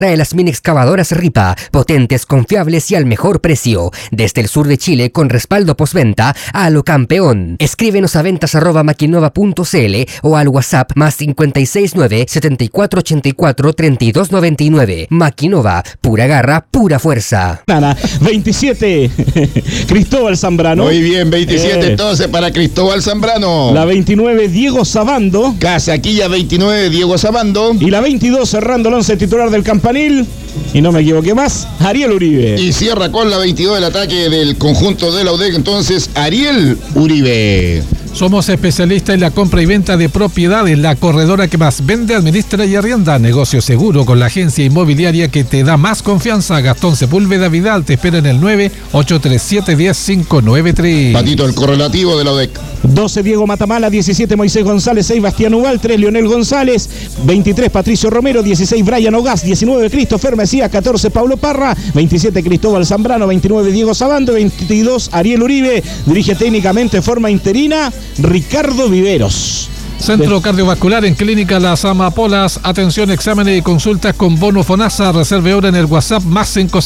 Trae las mini excavadoras Ripa, potentes, confiables y al mejor precio. Desde el sur de Chile con respaldo postventa a lo campeón. Escríbenos a ventas@maquinova.cl o al WhatsApp más 569 7484 3299. Maquinova, pura garra, pura fuerza. 27, Cristóbal Zambrano. Muy bien, 27 entonces para Cristóbal Zambrano. La 29, Diego Sabando. Casaquilla 29, Diego Sabando. Y la 22, cerrando el 11 titular del Campanil. Y no me equivoqué más, Ariel Uribe. Y cierra con la 22 del ataque del conjunto de la UDEC, entonces Ariel Uribe. Somos especialistas en la compra y venta de propiedades, la corredora que más vende, administra y arrienda. Negocio seguro con la agencia inmobiliaria que te da más confianza. Gastón Sepúlveda Vidal te espera en el 9-837-10593. Patito, el correlativo de la UDEC. 12, Diego Matamala. 17, Moisés González. 6, Bastián Ubal. 3, Leonel González. 23, Patricio Romero. 16, Brian Ogaz. 19, Christopher Mesías. 14, Paulo Parra. 27, Cristóbal Zambrano. 29, Diego Sabando. 22, Ariel Uribe. Dirige técnicamente de forma interina Ricardo Viveros. Centro Cardiovascular en Clínica Las Amapolas. Atención, exámenes y consultas con bono FONASA. Reserve ahora en el WhatsApp más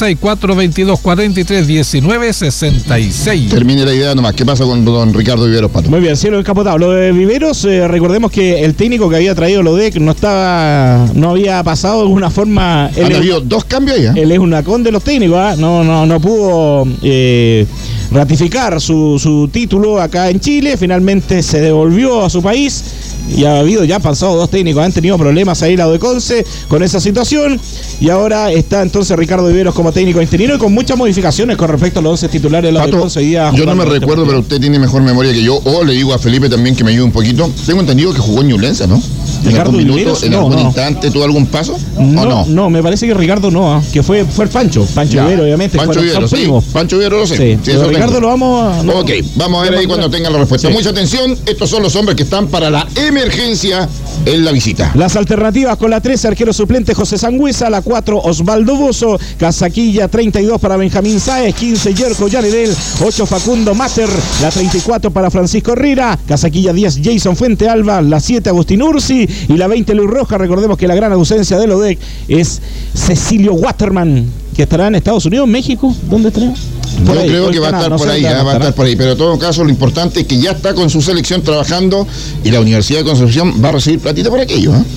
564-2243-1966. Termine la idea nomás. ¿Qué pasa con don Ricardo Viveros, Pato? Muy bien, cielo encapotado. Lo de Viveros, recordemos que el técnico que había traído lo de no había pasado de alguna forma. Han habido 2 cambios ya. Él es un acón de los técnicos, ¿eh? No pudo ratificar su título acá en Chile. Finalmente se devolvió a su país. Y han pasado 2 técnicos, han tenido problemas ahí lado de Conce con esa situación, y ahora está entonces Ricardo Viveros como técnico interino y con muchas modificaciones con respecto a los 11 titulares de lado de Conce. Yo no me recuerdo, pero usted tiene mejor memoria que yo, o le digo a Felipe también que me ayude un poquito. Tengo entendido que jugó en Ñublense, ¿no? ¿En algún minuto, en algún instante tuvo algún paso? No, me parece que Ricardo no, que fue el Pancho Viveros, obviamente. Pancho Viveros, sí. Pancho Viveros lo sé. Sí, Ricardo lo vamos a... Ok, vamos a ver ahí cuando tengan la respuesta. Mucha atención, estos son los hombres que están para la emergencia en la visita. Las alternativas con la 13, arquero suplente José Sangüesa. La 4, Osvaldo Bozo. Casaquilla 32 para Benjamín Sáez. 15, Yerko Yanedel. 8, Facundo Mater. La 34 para Francisco Herrera. Casaquilla 10, Jason Fuente Alba. La 7, Agustín Ursi. Y la 20, Luis Rojas. Recordemos que la gran ausencia del ODEC es Cecilio Waterman, que estará en Estados Unidos, México. ¿Dónde estará? Yo creo que va a estar por ahí, va a estar por ahí, pero en todo caso lo importante es que ya está con su selección trabajando y la Universidad de Concepción va a recibir platita por aquello, ¿eh?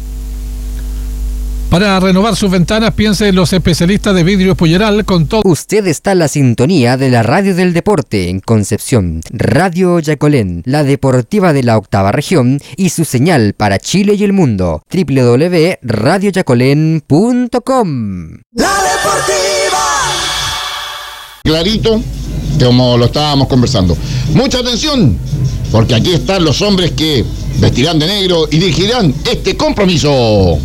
Para renovar sus ventanas, piense en los especialistas de Vidrios Polleral con todo. Usted está en la sintonía de la radio del deporte en Concepción. Radio Yacolén, la deportiva de la 8ª región y su señal para Chile y el mundo. www.radioyacolén.com. La deportiva. Clarito, como lo estábamos conversando. Mucha atención, porque aquí están los hombres que vestirán de negro y dirigirán este compromiso.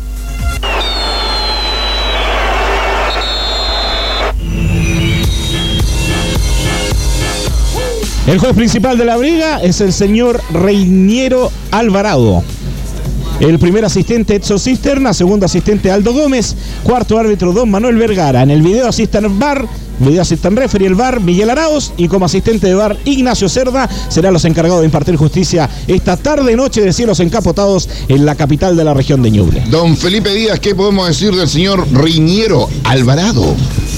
El juez principal de la briga es el señor Reiniero Alvarado. El primer asistente, Edson Cisterna. Segundo asistente, Aldo Gómez. Cuarto árbitro, don Manuel Vergara. En el video asistan VAR, video asistan referee, el VAR, Miguel Arauz. Y como asistente de VAR, Ignacio Cerda. Serán los encargados de impartir justicia esta tarde noche de cielos encapotados en la capital de la región de Ñuble. Don Felipe Díaz, ¿qué podemos decir del señor Reiniero Alvarado?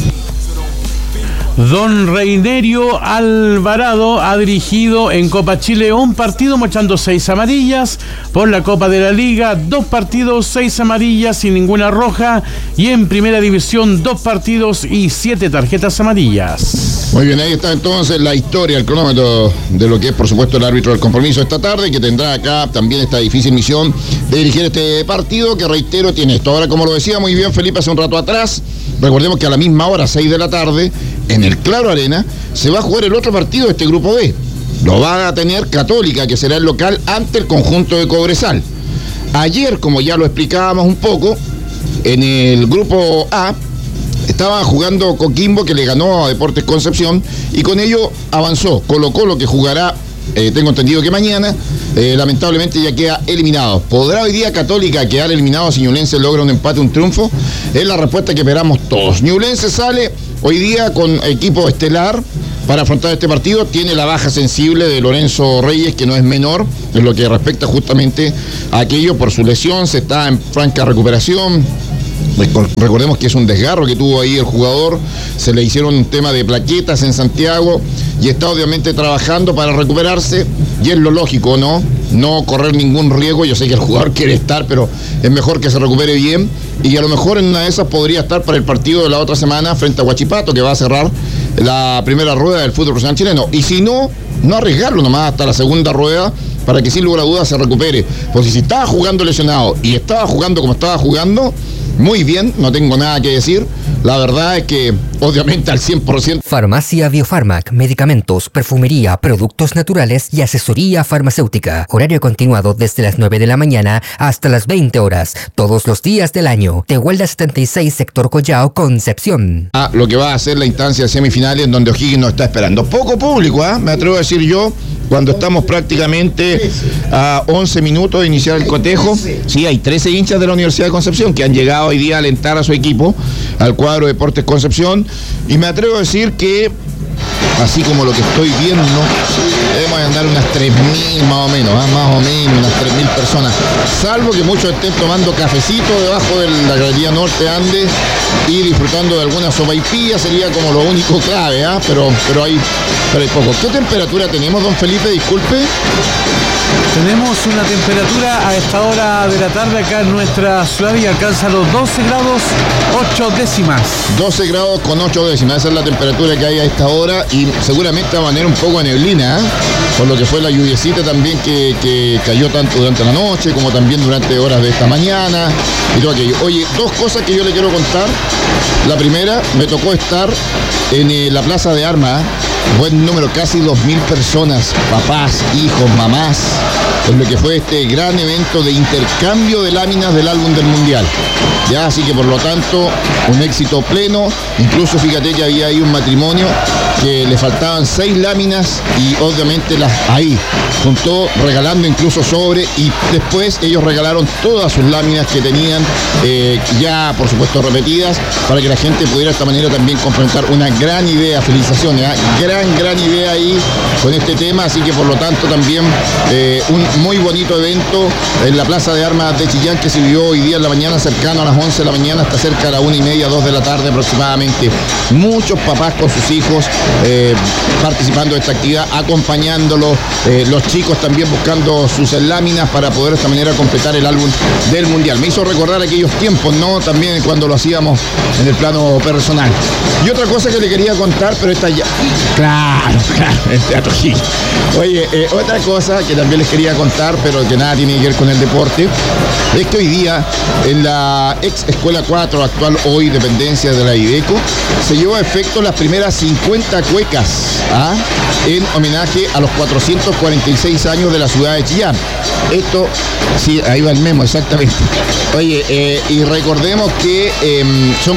Don Reinerio Alvarado ha dirigido en Copa Chile un partido mostrando 6 amarillas, por la Copa de la Liga 2 partidos, 6 amarillas y ninguna roja, y en Primera División 2 partidos y 7 tarjetas amarillas. Muy bien, ahí está entonces la historia, el cronómetro de lo que es por supuesto el árbitro del compromiso esta tarde, que tendrá acá también esta difícil misión de dirigir este partido, que reitero tiene esto. Ahora, como lo decía muy bien Felipe hace un rato atrás, recordemos que a la misma hora, 6 de la tarde, en el Claro Arena, se va a jugar el otro partido de este grupo B. Lo va a tener Católica, que será el local ante el conjunto de Cobresal. Ayer, como ya lo explicábamos un poco, en el grupo A estaba jugando Coquimbo, que le ganó a Deportes Concepción, y con ello avanzó Colo-Colo, que jugará, tengo entendido que mañana, lamentablemente ya queda eliminado. ¿Podrá hoy día Católica quedar eliminado si Ñublense logra un empate, un triunfo? Es la respuesta que esperamos todos. Ñublense sale hoy día con equipo estelar para afrontar este partido. Tiene la baja sensible de Lorenzo Reyes, que no es menor, en lo que respecta justamente a aquello por su lesión. Se está en franca recuperación. Recordemos que es un desgarro que tuvo ahí el jugador, se le hicieron un tema de plaquetas en Santiago y está obviamente trabajando para recuperarse, y es lo lógico, ¿no? No correr ningún riesgo. Yo sé que el jugador quiere estar, pero es mejor que se recupere bien, y a lo mejor en una de esas podría estar para el partido de la otra semana frente a Huachipato, que va a cerrar la primera rueda del fútbol profesional chileno. Y si no arriesgarlo nomás hasta la segunda rueda, para que sin lugar a dudas se recupere. Porque si estaba jugando lesionado y estaba jugando como estaba jugando, muy bien, no tengo nada que decir. La verdad es que obviamente al 100%. Farmacia Biofarmac, medicamentos, perfumería, productos naturales y asesoría farmacéutica. Horario continuado desde las 9 de la mañana hasta las 20 horas, todos los días del año. Tehuelda 76, sector Collao, Concepción. Lo que va a ser la instancia de semifinales, en donde O'Higgins nos está esperando. Poco público, me atrevo a decir yo, cuando estamos prácticamente a 11 minutos de iniciar el cotejo. Sí, hay 13 hinchas de la Universidad de Concepción que han llegado hoy día a alentar a su equipo, al cuadro Deportes Concepción, y me atrevo a decir que, así como lo que estoy viendo, debemos andar unas 3.000 más o menos, unas 3.000 personas, salvo que muchos estén tomando cafecito debajo de la Galería Norte Andes y disfrutando de alguna sopaipilla, sería como lo único clave, pero hay poco. ¿Qué temperatura tenemos, don Felipe? Disculpe. Tenemos una temperatura a esta hora de la tarde acá en nuestra ciudad y alcanza los 12 grados 8 décimas. 12 grados con 8 décimas, esa es la temperatura que hay a esta hora, y seguramente va a venir un poco de neblina, por lo que fue la lluviecita también que cayó tanto durante la noche como también durante horas de esta mañana y todo aquello. Oye, dos cosas que yo le quiero contar. La primera, me tocó estar en la Plaza de Armas, buen número, casi 2.000 personas, papás, hijos, mamás, en lo que fue este gran evento de intercambio de láminas del álbum del Mundial. Ya, así que por lo tanto, un éxito pleno. Incluso fíjate que había ahí un matrimonio que le faltaban 6 láminas y obviamente las ahí juntó, regalando incluso sobre, y después ellos regalaron todas sus láminas que tenían ya por supuesto repetidas, para que la gente pudiera de esta manera también complementar una gran idea. Felicitaciones, gran idea ahí con este tema. Así que por lo tanto también un muy bonito evento en la Plaza de Armas de Chillán, que se vivió hoy día en la mañana, cercano a las 11 de la mañana hasta cerca de las 1:30, 2 de la tarde aproximadamente. Muchos papás con sus hijos participando de esta actividad, acompañándolos, los chicos también buscando sus láminas para poder de esta manera completar el álbum del Mundial. Me hizo recordar aquellos tiempos, ¿no? También cuando lo hacíamos en el plano personal. Y otra cosa que le quería contar, pero esta ya... Claro, el Teatro Gil. Oye, otra cosa que también les quería contar, pero que nada tiene que ver con el deporte, es que hoy día en la ex Escuela 4, actual hoy dependencia de la IDECO, se llevó a efecto las primeras 50 cuecas en homenaje a los 446 años de la ciudad de Chillán. Esto, sí, ahí va el memo, exactamente. Oye, y recordemos que son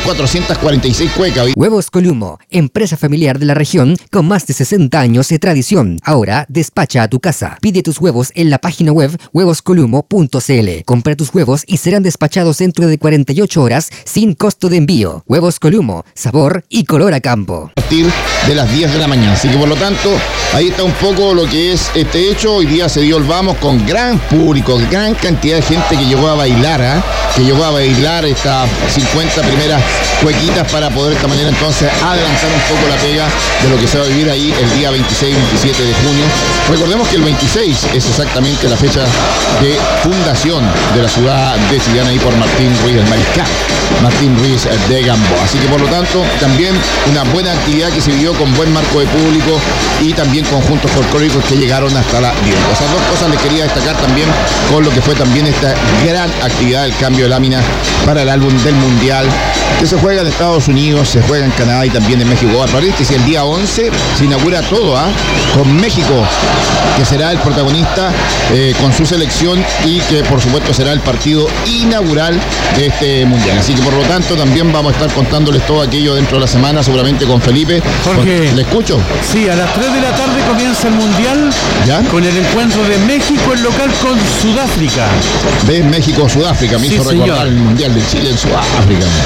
446 cuecas. Huevos Columo, empresa familiar de la región con más de 60 años de tradición. Ahora despacha a tu casa. Pide tus huevos en la página web huevoscolumo.cl. Compra tus huevos y serán despachados dentro de 48 horas sin costo de envío. Huevos Columo, sabor y color a campo. A partir de las 10 de la mañana. Así que por lo tanto, ahí está un poco lo que es este hecho. Hoy día se dio el vamos con gran público, gran cantidad de gente que llegó a bailar, que llegó a bailar estas 50 primeras cuequitas para poder de esta manera entonces adelantar un poco la pega de lo que se va a vivir ahí el día 26 y 27 de junio. Recordemos que el 26 es exactamente la fecha de fundación de la ciudad de Chillán, ahí por Martín Ruiz, el mariscal Martín Ruiz de Gamboa. Así que por lo tanto, también una buena actividad que se vivió con buen marco de público y también conjuntos folclóricos que llegaron hasta la vida. Esas dos cosas les quería destacar también con lo que fue también esta gran actividad del cambio de lámina para el álbum del Mundial, que se juega en Estados Unidos, se juega en Canadá y también en México. Aparece que el día 11 se inaugura todo, con México, que será el protagonista con su selección y que por supuesto será el partido inaugural de este Mundial. Así que por lo tanto también vamos a estar contándoles todo aquello dentro de la semana, seguramente con Felipe. Jorge, ¿le escucho? Sí, a las 3 de la tarde comienza el Mundial. ¿Ya? Con el encuentro de México en local con Sudáfrica. ¿Ves? México-Sudáfrica, me hizo recordar el Mundial de Chile en Sudáfrica. Y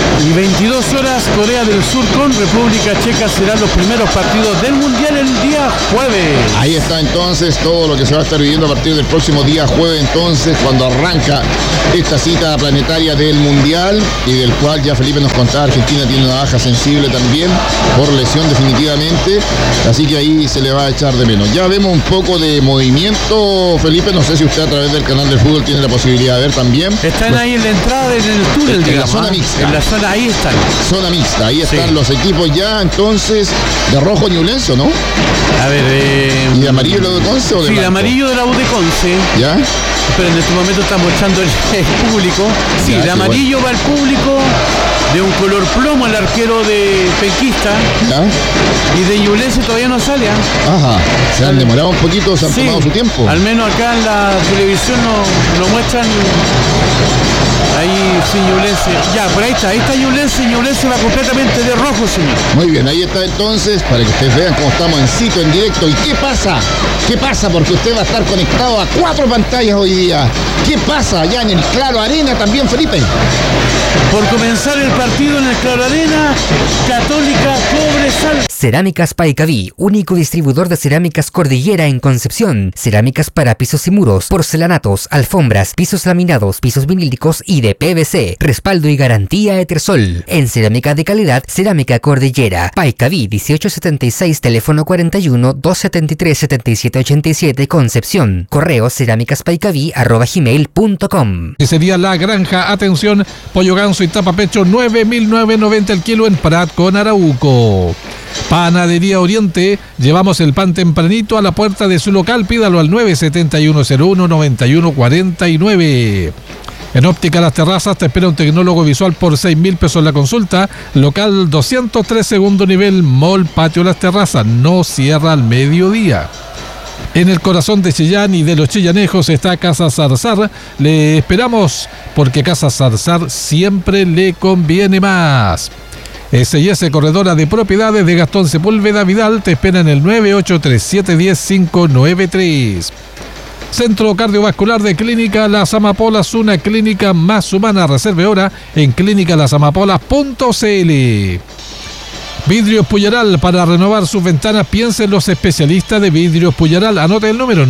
22 horas, Corea del Sur con República Checa serán los primeros partidos del Mundial el día jueves. Ahí está entonces todo lo que se va a estar viviendo a partir del próximo día jueves, entonces, cuando arranca esta cita planetaria del Mundial, y del cual ya Felipe nos contaba, Argentina tiene una baja sensible también por lesión definitivamente, así que ahí se le va a echar de menos. Ya vemos un poco de movimiento, Felipe, no sé si usted a través del canal del fútbol tiene la posibilidad de ver también. Están ahí en la entrada, en el túnel, en la zona mixta. En la zona, ahí están. Zona mixta, ahí están los equipos ya entonces de rojo Ñublense, ¿no? A ver, ¿y de amarillo lo de Conce o de sí, blanco? de amarillo de la U de Conce. ¿Ya? Pero en este momento estamos echando el público. Sí, Ya, de amarillo va el público, de un color plomo el arquero de Penquista. ¿Ya? Y de Ñublense todavía no sale. Ajá, se han demorado un poquito, se han tomado su tiempo. Al menos acá en la televisión no muestran. Ahí sí, Ñublense. Ya, por ahí está Ñublense. Ñublense va completamente de rojo, señor. Muy bien, ahí está entonces, para que ustedes vean cómo estamos en sitio, en directo. ¿Y qué pasa? ¿Qué pasa? Porque usted va a estar conectado a 4 pantallas hoy día. ¿Qué pasa allá en el Claro Arena también, Felipe? Por comenzar el partido en el Claro Arena, Católica Cobresal. Cerámicas Paicaví, único distribuidor de cerámicas Cordillera en Concepción. Cerámicas para pisos y muros, porcelanatos, alfombras, pisos laminados, pisos vinílicos y de PVC. Respaldo y garantía Etersol. En cerámica de calidad, Cerámica Cordillera. Paicaví 1876, teléfono 41 273 7787, Concepción. Correo cerámicaspaicaví@gmail.com. Ese día La Granja, atención, pollo ganso y tapa pecho 9.990 el kilo en Prat con Arauco. Panadería Oriente, llevamos el pan tempranito a la puerta de su local, pídalo al 971019149. En Óptica Las Terrazas te espera un tecnólogo visual por 6.000 pesos la consulta. Local 203, segundo nivel, Mall Patio Las Terrazas, no cierra al mediodía. En el corazón de Chillán y de los chillanejos está Casa Zarzar. Le esperamos porque Casa Zarzar siempre le conviene más. S&S Corredora de Propiedades de Gastón Sepúlveda Vidal te espera en el 983-710-593. Centro Cardiovascular de Clínica Las Amapolas, una clínica más humana. Reserve hora en clínicalasamapolas.cl. Vidrios Puyaral, para renovar sus ventanas, piensen los especialistas de Vidrios Puyaral. Anote el número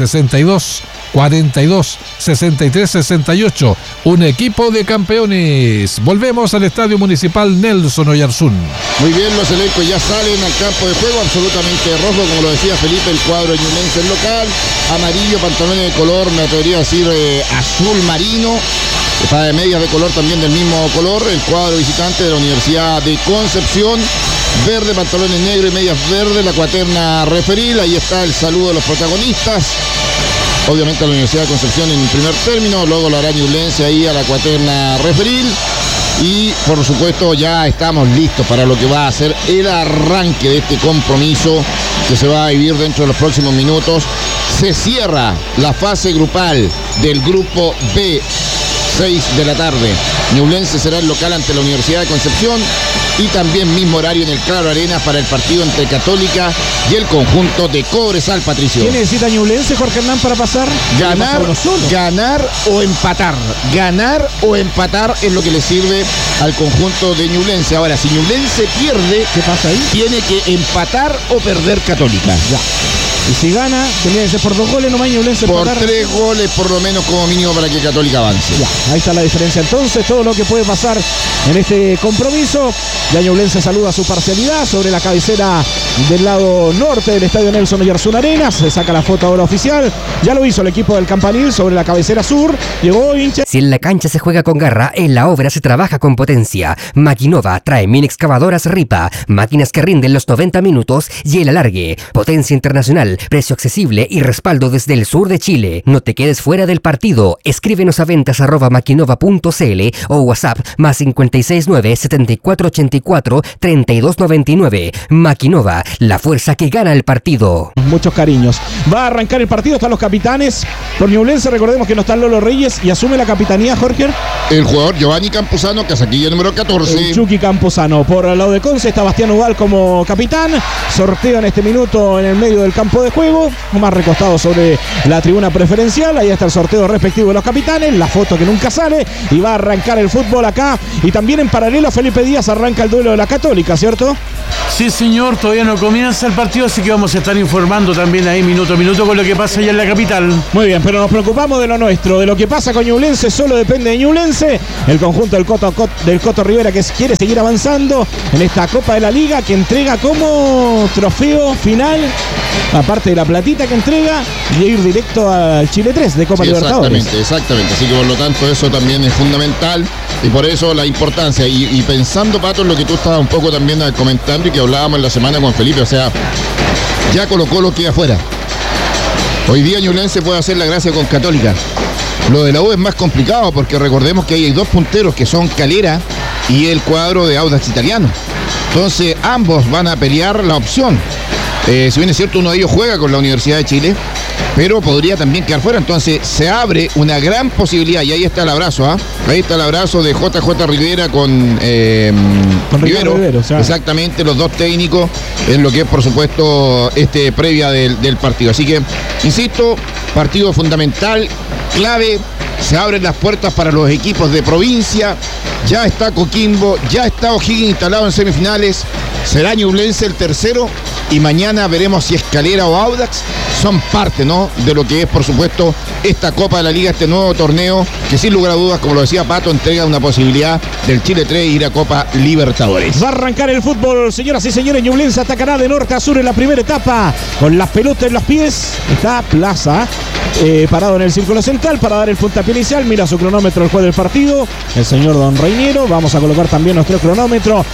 962-42-63-68. Un equipo de campeones. Volvemos al Estadio Municipal Nelson Oyarzún. Muy bien, los elencos ya salen al campo de juego, absolutamente rojo, como lo decía Felipe, el cuadro ñublense en local. Amarillo, pantalones de color, me atrevería a decir azul marino. Está de medias de color también del mismo color, el cuadro visitante de la Universidad de Concepción. Verde, pantalones negros y medias verdes, la cuaterna referil. Ahí está el saludo de los protagonistas. Obviamente a la Universidad de Concepción en primer término, luego lo hará Ñublense ahí a la cuaterna referil. Y por supuesto ya estamos listos para lo que va a ser el arranque de este compromiso que se va a vivir dentro de los próximos minutos. Se cierra la fase grupal del grupo B. 6 de la tarde. Ñublense será el local ante la Universidad de Concepción y también mismo horario en el Claro Arena para el partido entre Católica y el conjunto de Cobresal, Patricio. ¿Qué necesita Ñublense, Jorge Hernán, para pasar? Ganar o empatar. Ganar o empatar es lo que le sirve al conjunto de Ñublense. Ahora, si Ñublense pierde, ¿qué pasa ahí? Tiene que empatar o perder Católica. Ya. Y si gana, tendría que ser por 2 goles nomás, Ñublense por 3 goles por lo menos como mínimo para que Católica avance. Ya, ahí está la diferencia entonces, todo lo que puede pasar en este compromiso. Ya Ñublense saluda su parcialidad sobre la cabecera del lado norte del estadio Nelson Oyarzún Arenas. Se saca la foto ahora oficial. Ya lo hizo el equipo del Campanil sobre la cabecera sur. Llegó hincha. Si en la cancha se juega con garra, en la obra se trabaja con potencia. Maquinova trae mini excavadoras Ripa, máquinas que rinden los 90 minutos y el alargue. Potencia internacional, precio accesible y respaldo desde el sur de Chile. No te quedes fuera del partido. Escríbenos a ventas@maquinova.cl o WhatsApp +569 7484 3299. Maquinova, Liga, la fuerza que gana el partido. Muchos cariños. Va a arrancar el partido, están los capitanes. Por Ñublense, recordemos que no está Lolo Reyes y asume la capitanía, Jorge. El jugador Giovanni Campuzano, casaquilla número 14. El Chucky Campuzano. Por el lado de Conce está Bastián Ubal como capitán. Sorteo en este minuto en el medio del campo de juego, más recostado sobre la tribuna preferencial. Ahí está el sorteo respectivo de los capitanes, la foto que nunca sale, y va a arrancar el fútbol acá. Y también en paralelo Felipe Díaz arranca el duelo de la Católica, ¿cierto? Sí, señor, todavía no comienza el partido, así que vamos a estar informando también ahí minuto a minuto con lo que pasa allá en la capital. Muy bien, pero nos preocupamos de lo nuestro, de lo que pasa con Ñublense, solo depende de Ñublense. El conjunto del Coto Rivera, que quiere seguir avanzando en esta Copa de la Liga, que entrega como trofeo final, aparte de la platita que entrega, y ir directo al Chile 3 de Copa Libertadores. Exactamente. Así que por lo tanto eso también es fundamental y por eso la importancia. Y pensando, Pato, en lo que tú estabas un poco también comentando y que hablábamos en la semana con Felipe, o sea, ya Colo-Colo queda afuera. Hoy día Ñublense puede hacer la gracia con Católica. Lo de la U es más complicado porque recordemos que ahí hay dos punteros que son Calera y el cuadro de Audax Italiano. Entonces ambos van a pelear la opción. Si bien es cierto, uno de ellos juega con la Universidad de Chile, pero podría también quedar fuera. Entonces se abre una gran posibilidad y ahí está el abrazo, ahí está el abrazo de JJ Rivera con Rivero, o sea. Exactamente, los dos técnicos en lo que es por supuesto previa del partido. Así que, insisto, partido fundamental, clave. Se abren las puertas para los equipos de provincia. Ya está Coquimbo, ya está O'Higgins instalado en semifinales. Será Ñublense el tercero y mañana veremos si es Calera o Audax. Son parte, ¿no?, de lo que es, por supuesto, esta Copa de la Liga, este nuevo torneo que sin lugar a dudas, como lo decía Pato, entrega una posibilidad del Chile 3 ir a Copa Libertadores. Va a arrancar el fútbol, señoras y señores. Ñublense atacará de norte a sur en la primera etapa con las pelotas en los pies. Está Plaza parado en el círculo central para dar el puntapié inicial. Mira su cronómetro el juez del partido, el señor Don Reiniero. Vamos a colocar también nuestro cronómetro.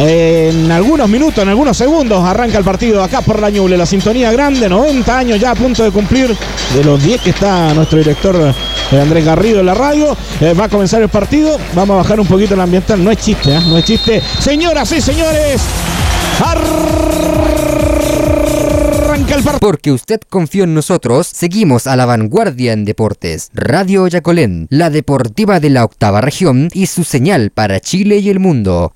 En algunos minutos, en algunos segundos arranca el partido acá por la Ñuble. La sintonía grande, 90 años ya a punto de cumplir, de los 10 que está nuestro director Andrés Garrido en la radio. Va a comenzar el partido. Vamos a bajar un poquito el ambiental. No es chiste, no es chiste. Señoras y señores, arranca el partido. Porque usted confió en nosotros, seguimos a la vanguardia en deportes. Radio Yacolén, la deportiva de la octava región y su señal para Chile y el mundo.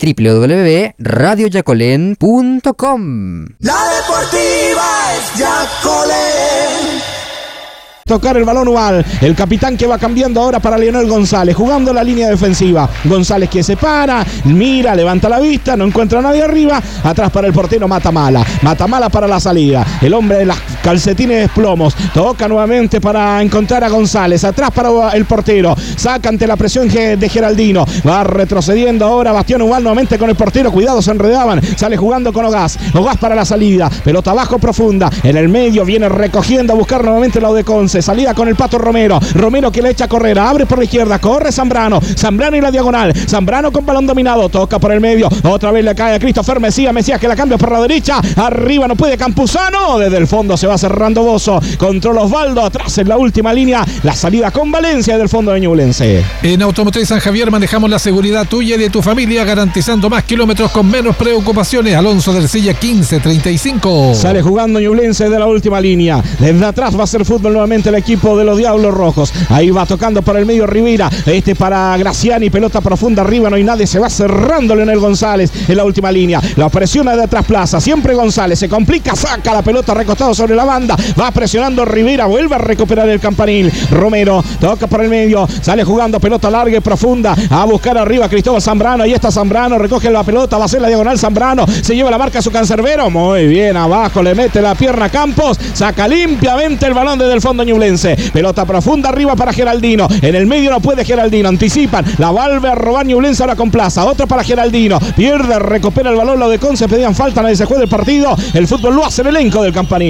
www.radioyacolén.com. La deportiva es Yacolén. Tocar el balón Ubal, el capitán que va cambiando ahora para Leonel González, jugando la línea defensiva. González que se para, mira, levanta la vista, no encuentra a nadie arriba. Atrás para el portero Matamala para la salida. El hombre de las calcetines plomos toca nuevamente para encontrar a González. Atrás para el portero, saca ante la presión de Geraldino. Va retrocediendo ahora Bastián Ubal nuevamente con el portero. Cuidado, se enredaban. Sale jugando con Ogaz para la salida. Pelota abajo profunda. En el medio viene recogiendo a buscar nuevamente el lado de Conce. Salida con el Pato Romero que le echa a correr, abre por la izquierda, corre Zambrano y la diagonal, Zambrano con balón dominado, toca por el medio, otra vez le cae a Christopher Mesías que la cambia por la derecha, arriba no puede Campuzano, desde el fondo se va cerrando Bozo, controla Osvaldo, atrás en la última línea, la salida con Valencia del fondo de Ñublense. En Automotriz San Javier manejamos la seguridad tuya y de tu familia, garantizando más kilómetros con menos preocupaciones. Alonso del Silla 1535. Sale jugando Ñublense de la última línea, desde atrás va a hacer fútbol nuevamente el equipo de los Diablos Rojos. Ahí va tocando para el medio Rivera, para Graciani, pelota profunda arriba, no hay nadie, se va cerrando Leonel González en la última línea, la presiona de atrás Plaza, siempre González, se complica, saca la pelota recostado sobre la banda, va presionando Rivera, vuelve a recuperar el campanil, Romero, toca por el medio, sale jugando pelota larga y profunda, a buscar arriba Cristóbal Zambrano, ahí está Zambrano, recoge la pelota, va a ser la diagonal Zambrano, se lleva la marca a su cancerbero, muy bien, abajo, le mete la pierna a Campos, saca limpiamente el balón desde el fondo Ñublense, pelota profunda arriba para Geraldino, en el medio no puede Geraldino, anticipan, la vuelve a robar Ñublense ahora con Plaza, otro para Geraldino, pierde, recupera el balón, lo de Conce, pedían falta, nadie se juega el partido, el fútbol lo hace el elenco del campanil.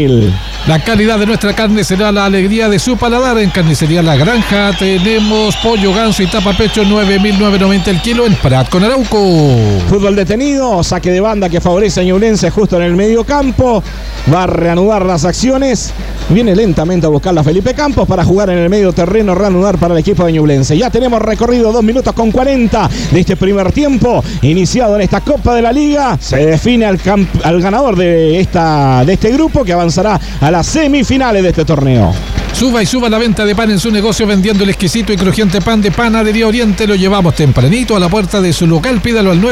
La calidad de nuestra carne será la alegría de su paladar. En Carnicería La Granja tenemos pollo, ganso y tapapecho 9.990 el kilo en Prat con Arauco. Fútbol detenido, saque de banda que favorece a Ñublense justo en el medio campo. Va a reanudar las acciones. Viene lentamente a buscar la Felipe Campos para jugar en el medio terreno, reanudar para el equipo de Ñublense. Ya tenemos recorrido 2 minutos con 40 de este primer tiempo, iniciado en esta Copa de la Liga. Se define al ganador de este grupo que avanzará a las semifinales de este torneo. Suba y suba la venta de pan en su negocio vendiendo el exquisito y crujiente pan de Panadería Oriente. Lo llevamos tempranito a la puerta de su local. Pídalo al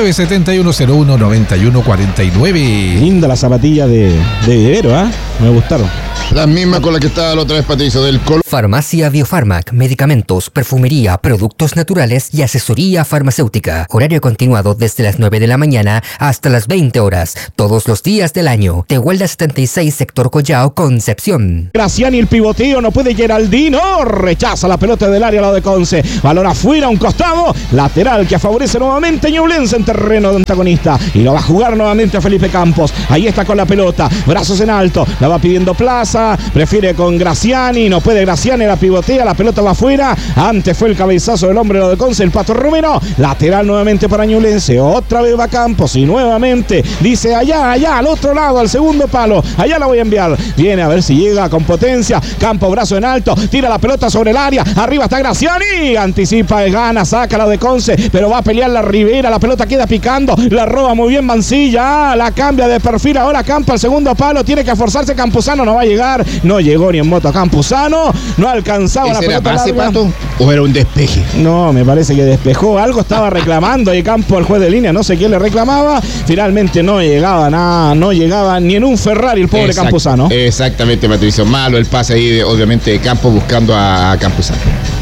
971019149. Linda la zapatilla de Vivero, ¿eh? Me gustaron. La misma con la que estaba la otra vez, Patricio, del Colo. Farmacia Biofarmac, medicamentos, perfumería, productos naturales y asesoría farmacéutica. Horario continuado desde las 9 de la mañana hasta las 20 horas, todos los días del año. Tehuelda 76, sector Collao, Concepción. Graciani, el pivoteo, no puede Geraldino. Rechaza la pelota del área, lado de Conce. Balón afuera, un costado. Lateral que favorece nuevamente Ñublense en terreno de antagonista. Y lo va a jugar nuevamente a Felipe Campos. Ahí está con la pelota. Brazos en alto. La va pidiendo Plaza. Prefiere con Graciani. No puede Graciani, la pivotea. La pelota va afuera. Antes fue el cabezazo del hombre de Conce, el Pato Romero. Lateral nuevamente para Ñublense. Otra vez va Campos. Y nuevamente dice allá, al otro lado, al segundo palo. Allá la voy a enviar. Viene a ver si llega con potencia. Campos, brazo en alto. Tira la pelota sobre el área. Arriba está Graciani. Anticipa, gana, saca la de Conce. Pero va a pelear la Rivera. La pelota queda picando. La roba muy bien Mancilla. La cambia de perfil. Ahora Campos al segundo palo. Tiene que esforzarse Campuzano. No va a llegar. No llegó ni en moto Campuzano. No alcanzaba la pelota. ¿Ese era pase, Pato? ¿O era un despeje? No, me parece que despejó. Algo estaba reclamando ahí Campos al juez de línea. No sé quién le reclamaba. Finalmente no llegaba nada. No llegaba ni en un Ferrari el pobre Campuzano. Exactamente, Patricio. Malo el pase ahí, obviamente, de Campos buscando a Campuzano.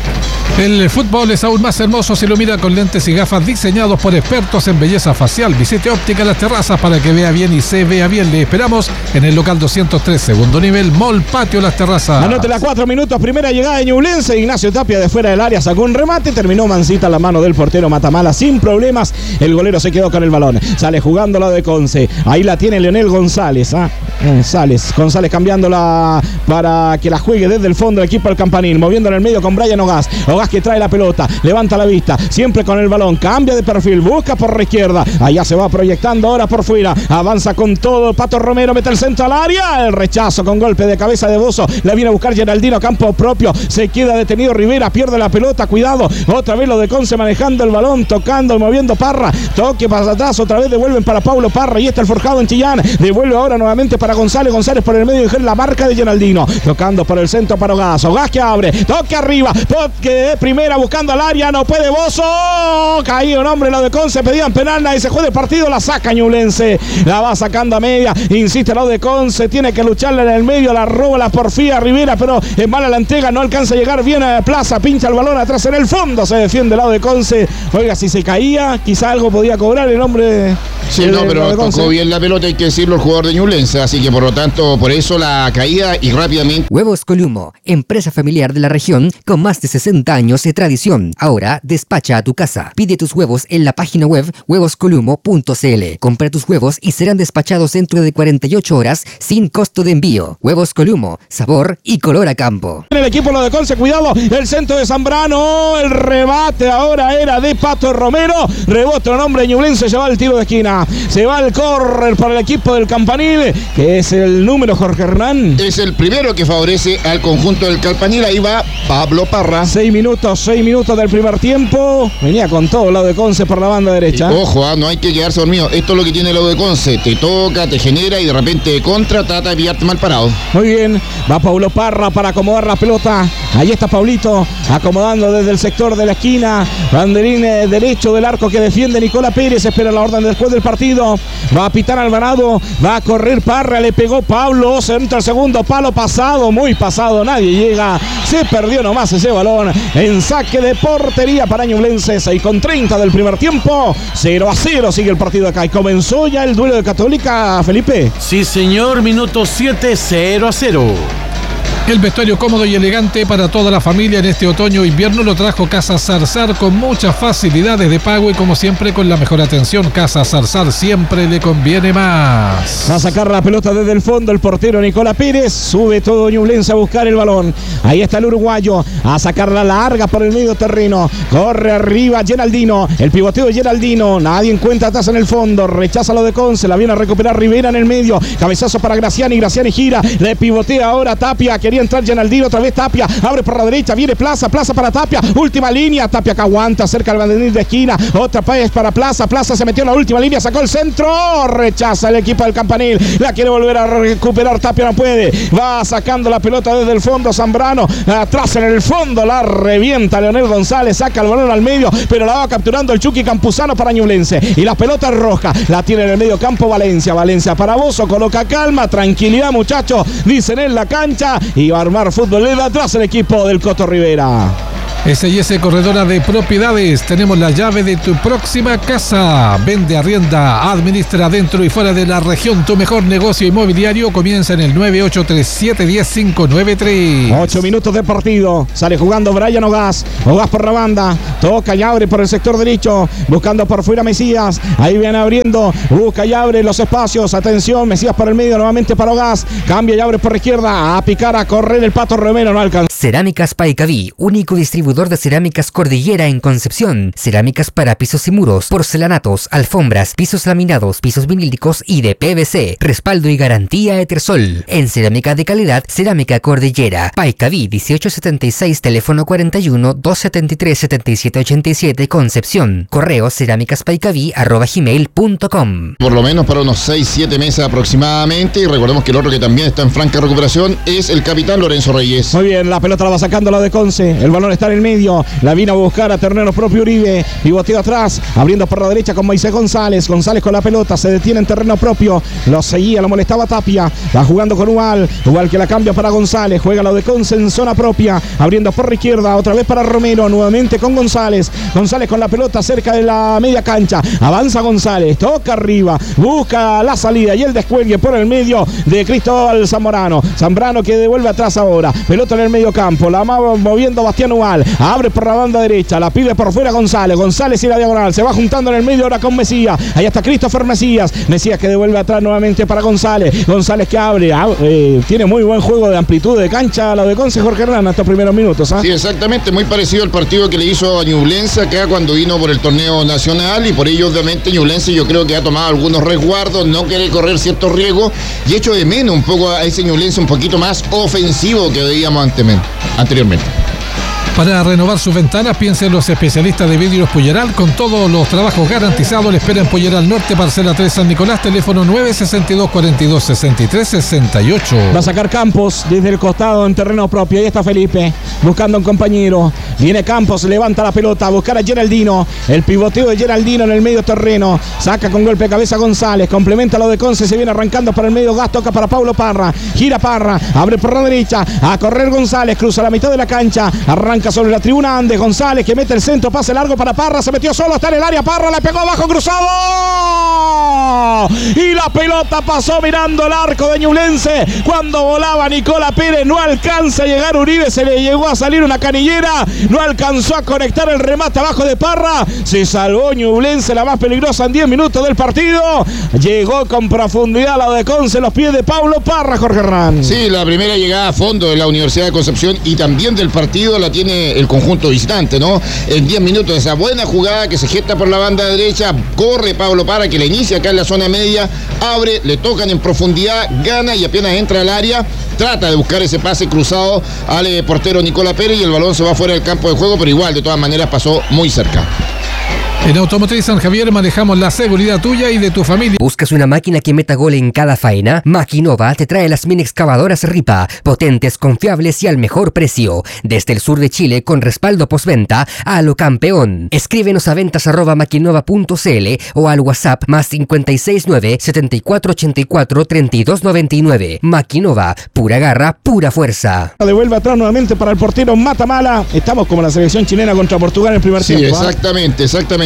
El fútbol es aún más hermoso si lo mira con lentes y gafas diseñados por expertos en belleza facial. Visite Óptica Las Terrazas para que vea bien y se vea bien. Le esperamos en el local 203, segundo nivel, Mall Patio Las Terrazas. Anótela, 4 minutos, primera llegada de Ñublense. Ignacio Tapia de fuera del área sacó un remate, terminó mansita la mano del portero Matamala sin problemas. El golero se quedó con el balón. Sale jugando la de Conce. Ahí la tiene Leonel González. González cambiándola para que la juegue desde el fondo del equipo del Campanil, moviendo en el medio con Brian Ogás que trae la pelota, levanta la vista, siempre con el balón, cambia de perfil, busca por la izquierda, allá se va proyectando ahora por fuera, avanza con todo, Pato Romero mete el centro al área, el rechazo con golpe de cabeza de Bozo, la viene a buscar Geraldino, campo propio, se queda detenido Rivera, pierde la pelota, cuidado, otra vez lo de Conce manejando el balón, tocando y moviendo Parra, toque para atrás, otra vez devuelven para Paulo Parra, y está el forjado en Chillán, devuelve ahora nuevamente para González por el medio y la marca de Geraldino, tocando por el centro para Ogás que abre, toque arriba, toque primera buscando al área, no puede Bozo, caído un hombre lo de Conce, pedían penal, y se juega el partido, la saca Ñublense, la va sacando a media, insiste lo de Conce, tiene que lucharle en el medio, la roba la porfía Rivera, pero es mala la entrega, no alcanza a llegar bien a Plaza, pincha el balón atrás en el fondo, se defiende el lado de Conce, oiga, si se caía, quizá algo podía cobrar el hombre. Sí, no, pero tocó bien la pelota, hay que decirlo, el jugador de Ñublense, así que por lo tanto, por eso la caída y rápidamente. Huevos Columo, empresa familiar de la región con más de 60 años de tradición. Ahora despacha a tu casa. Pide tus huevos en la página web huevoscolumo.cl. Compra tus huevos y serán despachados dentro de 48 horas sin costo de envío. Huevos Columo, sabor y color a campo. El equipo lo de Conce, cuidado, el centro de Zambrano, el rebate ahora era de Pato Romero, rebota un hombre de Ñublense, se va el tiro de esquina, se va el córner para el equipo del Campanil, que es el número Jorge Hernán. Es el primero que favorece al conjunto del Campanil, ahí va Pablo Parra. 6 minutos del primer tiempo, venía con todo el lado de Conce por la banda derecha. Ojo, no hay que quedarse dormido, esto es lo que tiene el lado de Conce, te toca, te genera y de repente de contra trata de pillarte mal parado. Muy bien, va Paulo Parra para acomodar la pelota, ahí está Paulito, acomodando desde el sector de la esquina, banderín derecho del arco que defiende Nicola Pérez, espera la orden después del partido, va a pitar Alvarado, va a correr Parra, le pegó Pablo, se entra el segundo palo, pasado, muy pasado, nadie llega, se perdió nomás ese balón, en saque de portería para Ñublense, 6:30 del primer tiempo, 0-0 sigue el partido acá y comenzó ya el duelo de Católica, Felipe. Sí señor, minuto 7, 0-0. El vestuario cómodo y elegante para toda la familia en este otoño o invierno lo trajo Casa Zarzar con muchas facilidades de pago y como siempre con la mejor atención. Casa Zarzar siempre le conviene más. Va a sacar la pelota desde el fondo el portero Nicolás Pérez. Sube todo Ñublense a buscar el balón. Ahí está el uruguayo a sacarla larga por el medio terreno. Corre arriba Geraldino. El pivoteo de Geraldino. Nadie encuentra atrás en el fondo. Rechaza lo de Conce. La viene a recuperar Rivera en el medio. Cabezazo para Graciani. Graciani gira. Le pivotea ahora Tapia. Quería entrar Geraldino. Otra vez Tapia. Abre por la derecha. Viene Plaza. Plaza para Tapia. Última línea. Tapia que aguanta cerca del banderín de esquina. Otra vez para Plaza. Plaza se metió en la última línea. Sacó el centro. Rechaza el equipo del Campanil. La quiere volver a recuperar. Tapia no puede. Va sacando la pelota desde el fondo. Zambrano. Atrás en el fondo. La revienta Leonel González. Saca el balón al medio. Pero la va capturando el Chucky Campuzano para Ñublense. Y la pelota es roja. La tiene en el medio campo Valencia. Valencia para Bozo. Coloca calma. Tranquilidad, muchachos. Dicen en la cancha. Y va a armar fútbol de atrás el equipo del Coto Rivera. S&S Corredora de Propiedades. Tenemos la llave de tu próxima casa. Vende, arrienda, administra dentro y fuera de la región. Tu mejor negocio inmobiliario comienza en el 983710-593. 8 minutos de partido. Sale jugando Brian Ogaz. Ogaz por la banda. Toca y abre por el sector derecho. Buscando por fuera Mesías. Ahí viene abriendo. Busca y abre los espacios. Atención. Mesías por el medio. Nuevamente para Ogaz. Cambia y abre por la izquierda. A picar, a correr el Pato Romero. No alcanza. Cerámicas Paicaví, único distribuidor de cerámicas Cordillera en Concepción. Cerámicas para pisos y muros, porcelanatos, alfombras, pisos laminados, pisos vinílicos y de PVC. Respaldo y garantía Etersol. En cerámica de calidad, Cerámica Cordillera. Paicaví 1876, teléfono 41-273-7787, Concepción. Correo cerámicaspaicaví@gmail.com. Por lo menos para unos 6-7 meses aproximadamente. Y recordemos que el otro que también está en franca recuperación es el capitán Lorenzo Reyes. Muy bien, la pelota la va sacando la de Conce. El balón está en el medio. La vino a buscar a terreno propio Uribe. Pivoteo atrás. Abriendo por la derecha con Moisés González. González con la pelota. Se detiene en terreno propio. Lo seguía, lo molestaba Tapia. Va jugando con Ubal. Ubal que la cambia para González. Juega lo de Conce en zona propia. Abriendo por la izquierda. Otra vez para Romero. Nuevamente con González. González con la pelota cerca de la media cancha. Avanza González. Toca arriba. Busca la salida y el descuelgue por el medio de Cristóbal Zamorano. Zambrano que devuelve atrás ahora. Pelota en el medio campo. La va moviendo Bastián Ubal. Abre por la banda derecha. La pide por fuera González. González y la diagonal. Se va juntando en el medio ahora con Mesías. Ahí está Christopher Mesías. Mesías que devuelve atrás nuevamente para González. González que abre. Tiene muy buen juego de amplitud de cancha. Lo de Conce, Jorge Hernán, estos primeros minutos. Sí, exactamente. Muy parecido al partido que le hizo a Ñublense acá cuando vino por el torneo nacional. Y por ello, obviamente, Ñublense yo creo que ha tomado algunos resguardos. No quiere correr ciertos riesgos. Y echo de menos un poco a ese Ñublense un poquito más ofensivo que veíamos anteriormente. Para renovar sus ventanas, piensa en los especialistas de Vidrios Puyeral. Con todos los trabajos garantizados, le espera en Puyeral Norte, parcela 3 San Nicolás, teléfono 962-42-63-68. Va a sacar Campos desde el costado en terreno propio. Ahí está Felipe, buscando a un compañero. Viene Campos, levanta la pelota a buscar a Geraldino. El pivoteo de Geraldino en el medio terreno. Saca con golpe de cabeza González. Complementa lo de Conce. Se viene arrancando para el medio. Gas toca para Paulo Parra. Gira Parra. Abre por la derecha. A correr González. Cruza la mitad de la cancha. Arranca sobre la tribuna Andes. González que mete el centro. Pase largo para Parra. Se metió solo. Está en el área. Parra le pegó abajo cruzado. Y la pelota pasó mirando el arco de Ñublense. Cuando volaba Nicolás Pérez. No alcanza a llegar Uribe. Se le llegó a salir una canillera. No alcanzó a conectar el remate abajo de Parra. Se salvó Ñublense, la más peligrosa en 10 minutos del partido. Llegó con profundidad la de Conce, los pies de Paulo Parra, Jorge Hernán. Sí, la primera llegada a fondo de la Universidad de Concepción y también del partido la tiene el conjunto visitante, ¿no? En 10 minutos, esa buena jugada que se gesta por la banda derecha, corre Paulo Parra, que la inicia acá en la zona media, abre, le tocan en profundidad, gana y apenas entra al área, trata de buscar ese pase cruzado al portero Nicolás Pérez y el balón se va fuera del campo de juego, pero igual, de todas maneras, pasó muy cerca. En Automotriz San Javier manejamos la seguridad tuya y de tu familia. ¿Buscas una máquina que meta gol en cada faena? Maquinova te trae las mini excavadoras Ripa, potentes, confiables y al mejor precio. Desde el sur de Chile con respaldo postventa a lo campeón. Escríbenos a ventas@maquinova.cl o al WhatsApp +569 7484 3299. Maquinova, pura garra, pura fuerza. Devuelve atrás nuevamente para el portero Matamala. Estamos como la selección chilena contra Portugal en el primer tiempo. Sí, exactamente.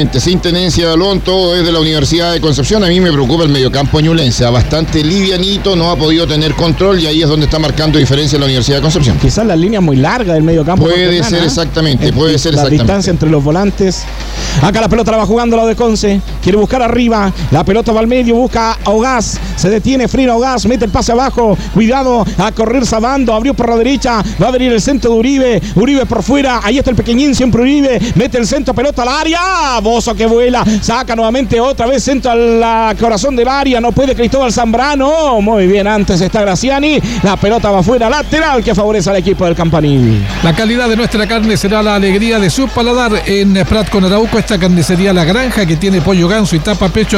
Exactamente, sin tenencia de balón, todo es de la Universidad de Concepción. A mí me preocupa el mediocampo ñublense, bastante livianito, no ha podido tener control y ahí es donde está marcando diferencia la Universidad de Concepción. Quizás la línea muy larga del mediocampo. Puede ser exactamente, puede ser la exactamente. distancia entre los volantes. Acá la pelota la va jugando la de Conce, quiere buscar arriba, la pelota va al medio, busca a Ogaz, se detiene, frena Ogaz, mete el pase abajo, cuidado, a correr Sabando, abrió por la derecha, va a venir el centro de Uribe, Uribe por fuera, ahí está el pequeñín, siempre Uribe, mete el centro, pelota al área, Bozo que vuela, saca nuevamente otra vez centro al corazón del área, no puede Cristóbal Zambrano, muy bien, antes está Graciani, la pelota va fuera, lateral que favorece al equipo del Campanil. La calidad de nuestra carne será la alegría de su paladar. En Prat con Arauco, esta carnicería La Granja, que tiene pollo ganso y tapa pecho a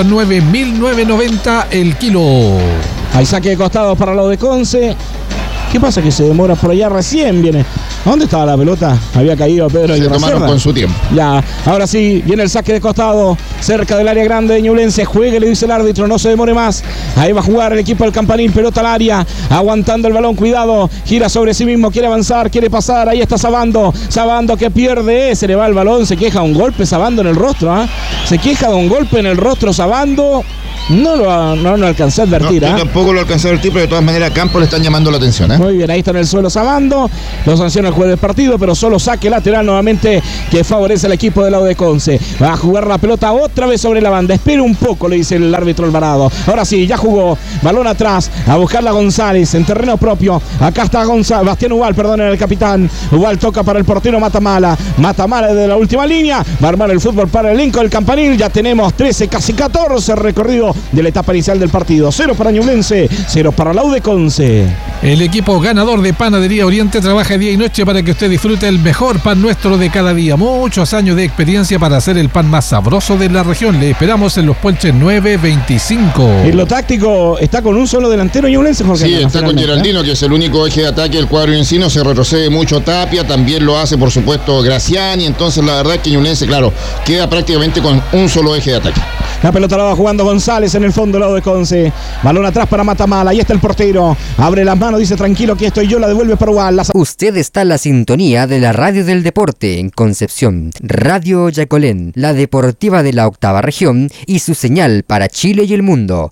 9.990 el kilo. Hay saque de costado para lo de Conce. ¿Qué pasa que se demora por allá? Recién viene. ¿Dónde estaba la pelota? Había caído Pedro. Se tomaron con su tiempo. Ya, ahora sí, viene el saque de costado, cerca del área grande de Ñublense. Juegue, le dice el árbitro, no se demore más. Ahí va a jugar el equipo del Campanil, pelota al área, aguantando el balón, cuidado, gira sobre sí mismo, quiere avanzar, quiere pasar, ahí está Sabando, Sabando que pierde, se le va el balón, se queja un golpe Sabando en el rostro, ¿eh? Se queja de un golpe en el rostro Sabando. No lo alcancé a advertir. No, yo tampoco lo alcancé a advertir, pero de todas maneras a Campos le están llamando la atención. Muy bien, ahí está en el suelo Sabando. Lo sanciona el juez del partido, pero solo saque lateral nuevamente que favorece al equipo del lado de Conce. Va a jugar la pelota otra vez sobre la banda. Espera un poco, le dice el árbitro Alvarado. Ahora sí, ya jugó. Balón atrás. A buscarla González en terreno propio. Acá está Bastián Ubal, perdón, el capitán. Ubal toca para el portero Matamala. Matamala desde la última línea. Va a armar el fútbol para el elenco del Campanil. Ya tenemos 13, casi 14 recorrido de la etapa inicial del partido. 0 para Ñublense, 0 para la U de Conce. El equipo ganador de Panadería Oriente trabaja día y noche para que usted disfrute el mejor pan nuestro de cada día. Muchos años de experiencia para hacer el pan más sabroso de la región. Le esperamos en los Puelches 925. En lo táctico está con un solo delantero Ñublense, Jorge. Sí, está con Geraldino, que es el único eje de ataque del cuadro encino. Se retrocede mucho Tapia, también lo hace por supuesto Graciani. Entonces la verdad es que Ñublense, claro, queda prácticamente con un solo eje de ataque. La pelota la va jugando González en el fondo, lado de Conce. Balón atrás para Matamala. Ahí está el portero. Abre las manos, dice tranquilo que estoy yo. La devuelve para Ubal. Usted está en la sintonía de la radio del deporte en Concepción. Radio Yacolén, la deportiva de la octava región y su señal para Chile y el mundo.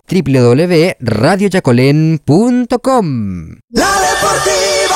www.radioyacolén.com. La Deportiva.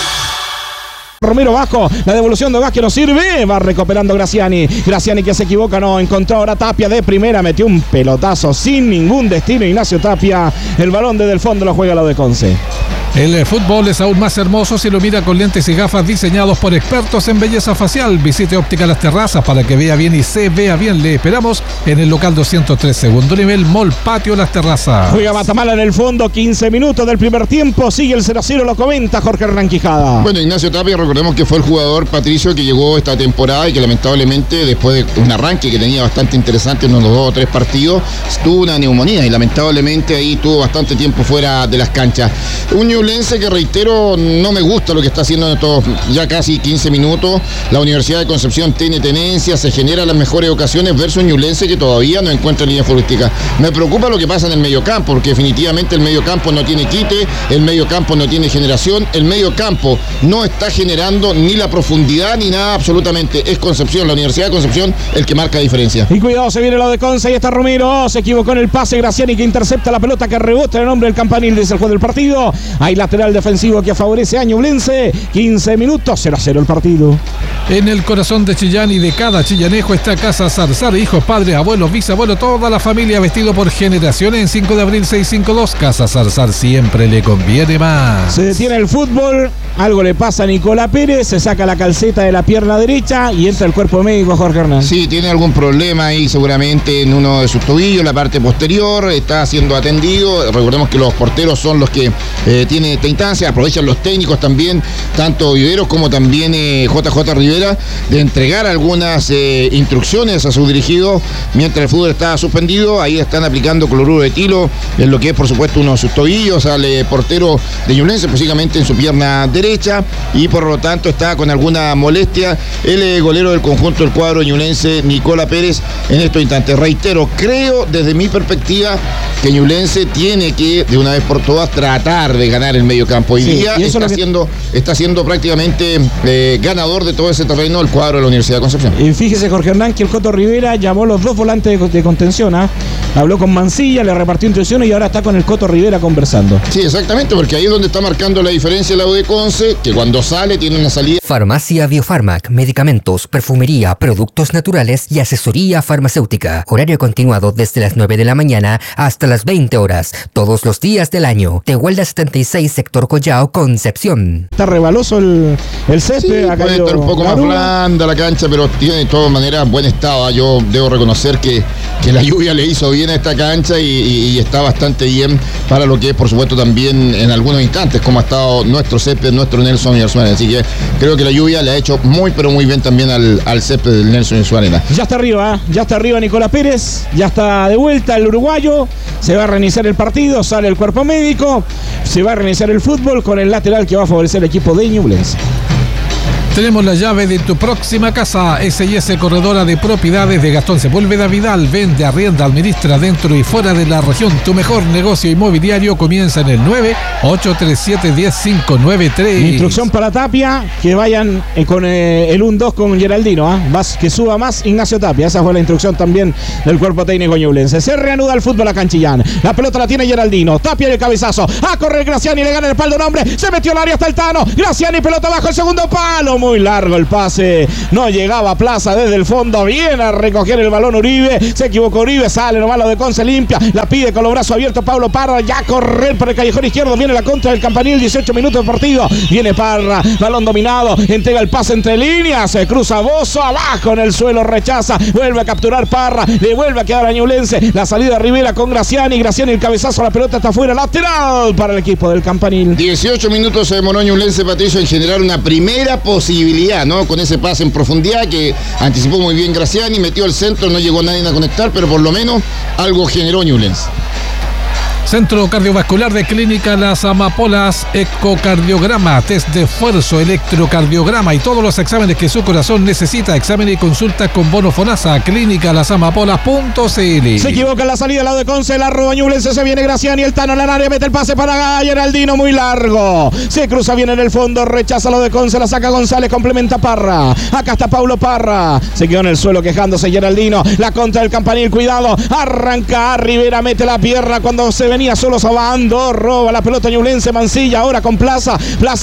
Romero bajo, la devolución de Vázquez no sirve, va recuperando Graciani, Graciani que se equivoca, no, encontró ahora Tapia de primera, metió un pelotazo sin ningún destino, Ignacio Tapia, el balón desde el fondo lo juega la de Conce. El fútbol es aún más hermoso si lo mira con lentes y gafas diseñados por expertos en belleza facial. Visite Óptica Las Terrazas para que vea bien y se vea bien. Le esperamos en el local 203, segundo nivel, Mall Patio Las Terrazas. Juega Matamala en el fondo, 15 minutos del primer tiempo, sigue el 0-0, lo comenta Jorge Hernán Quijada. Bueno, Ignacio Tapia, recordemos que fue el jugador Patricio que llegó esta temporada y que lamentablemente después de un arranque que tenía bastante interesante en unos 2 o 3 partidos, tuvo una neumonía y lamentablemente ahí tuvo bastante tiempo fuera de las canchas. Un Ñublense que, reitero, no me gusta lo que está haciendo en estos ya casi 15 minutos. La Universidad de Concepción tiene tenencia, se generan las mejores ocasiones versus un Ñublense que todavía no encuentra línea futbolística. Me preocupa lo que pasa en el mediocampo, porque definitivamente el mediocampo no tiene quite, el mediocampo no tiene generación, el mediocampo no está generando ni la profundidad ni nada absolutamente. Es Concepción, la Universidad de Concepción, el que marca diferencia. Y cuidado, se viene lo de Conce, ahí está Romero, se equivocó en el pase, Graciani que intercepta la pelota que rebota en el nombre del Campanil, dice el juez del partido. Hay lateral defensivo que favorece a Ñublense, 15 minutos, 0-0 el partido. En el corazón de Chillán y de cada chillanejo está Casa Zarzar, hijos, padres, abuelos, bisabuelos, toda la familia vestido por generaciones. En 5 de abril 652, Casa Zarzar siempre le conviene más. Se detiene el fútbol, algo le pasa a Nicolás Pérez, se saca la calceta de la pierna derecha y entra el cuerpo médico Jorge Hernán. Sí, tiene algún problema ahí seguramente en uno de sus tobillos, en la parte posterior, está siendo atendido. Recordemos que los porteros son los que tienen esta instancia, aprovechan los técnicos también, tanto Viveros como también JJ Rivera, de entregar algunas instrucciones a sus dirigidos mientras el fútbol está suspendido. Ahí están aplicando cloruro de etilo en lo que es por supuesto uno de sus tobillos al portero de Ñublense, específicamente en su pierna derecha, y por lo tanto está con alguna molestia el golero del conjunto del cuadro ñublense, Nicolás Pérez, en estos instantes. Reitero, creo desde mi perspectiva que Ñublense tiene que de una vez por todas tratar de ganar dominar el medio campo. Hoy día y eso está siendo prácticamente ganador de todo ese terreno el cuadro de la Universidad de Concepción. Y fíjese, Jorge Hernán, que el Coto Rivera llamó los dos volantes de contención. Habló con Mancilla, le repartió instrucciones y ahora está con el Coto Rivera conversando. Sí, exactamente, porque ahí es donde está marcando la diferencia la U de Conce, que cuando sale tiene una salida. Farmacia Biofarmac, medicamentos, perfumería, productos naturales y asesoría farmacéutica. Horario continuado desde las 9 de la mañana hasta las 20 horas, todos los días del año. Tehuelda 76, sector Collao, Concepción. Está rebaloso el césped. Sí, puede estar un poco más blanda la cancha, pero tiene de todas maneras buen estado. Yo debo reconocer que la lluvia le hizo bien a esta cancha y está bastante bien para lo que es, por supuesto, también en algunos instantes, como ha estado nuestro césped, nuestro Nelson Suárez. Así que creo que la lluvia le ha hecho pero muy bien también al césped del Nelson Suárez. Ya está arriba Nicolás Pérez, ya está de vuelta el uruguayo, se va a reiniciar el partido, sale el cuerpo médico, se va a reiniciar el fútbol con el lateral que va a favorecer el equipo de Ñublense. Tenemos la llave de tu próxima casa. S&S Corredora de Propiedades de Gastón Sepúlveda Vidal. Vende, arrienda, administra dentro y fuera de la región. Tu mejor negocio inmobiliario comienza en el 9-837-10593. Instrucción para Tapia, que vayan con el 1-2 con Geraldino. Que suba más Ignacio Tapia. Esa fue la instrucción también del cuerpo técnico ñublense. Se reanuda el fútbol a Canchillán. La pelota la tiene Geraldino. Tapia y el cabezazo. A correr Graciani, le gana el palo de un hombre. Se metió al área hasta el Tano. Graciani, pelota bajo el segundo palo. Muy largo el pase, no llegaba a Plaza desde el fondo, viene a recoger el balón Uribe, se equivocó Uribe, sale nomás lo de Conce, limpia, la pide con los brazos abiertos Pablo Parra, ya a correr por el callejón izquierdo, viene la contra del Campanil, 18 minutos de partido, viene Parra, balón dominado, entrega el pase entre líneas, se cruza Bozo, abajo en el suelo, rechaza, vuelve a capturar Parra, le vuelve a quedar a Ñublense, la salida Rivera con Graciani el cabezazo, la pelota está fuera, lateral para el equipo del Campanil. 18 minutos se demoró Ñublense, Patricio, en generar una primera posibilidad, ¿no? Con ese pase en profundidad que anticipó muy bien Graciani, metió el centro, no llegó nadie a conectar, pero por lo menos algo generó Ñublense. Centro Cardiovascular de Clínica Las Amapolas, ecocardiograma, test de esfuerzo, electrocardiograma y todos los exámenes que su corazón necesita. Examen y consulta con bono FONASA, clínicalasamapolas.cl. Se equivoca en la salida, lado de Conce, la roba Ñublense, se viene Graciani, el Tano en la área, mete el pase para Geraldino, muy largo. Se cruza bien en el fondo, rechaza lo de Conce, la saca González, complementa Parra. Acá está Paulo Parra, se quedó en el suelo quejándose Geraldino, la contra del Campanil, cuidado, arranca Rivera, mete la pierna cuando se venía solo Sabando, roba la pelota Ñublense, Mancilla ahora con Plaza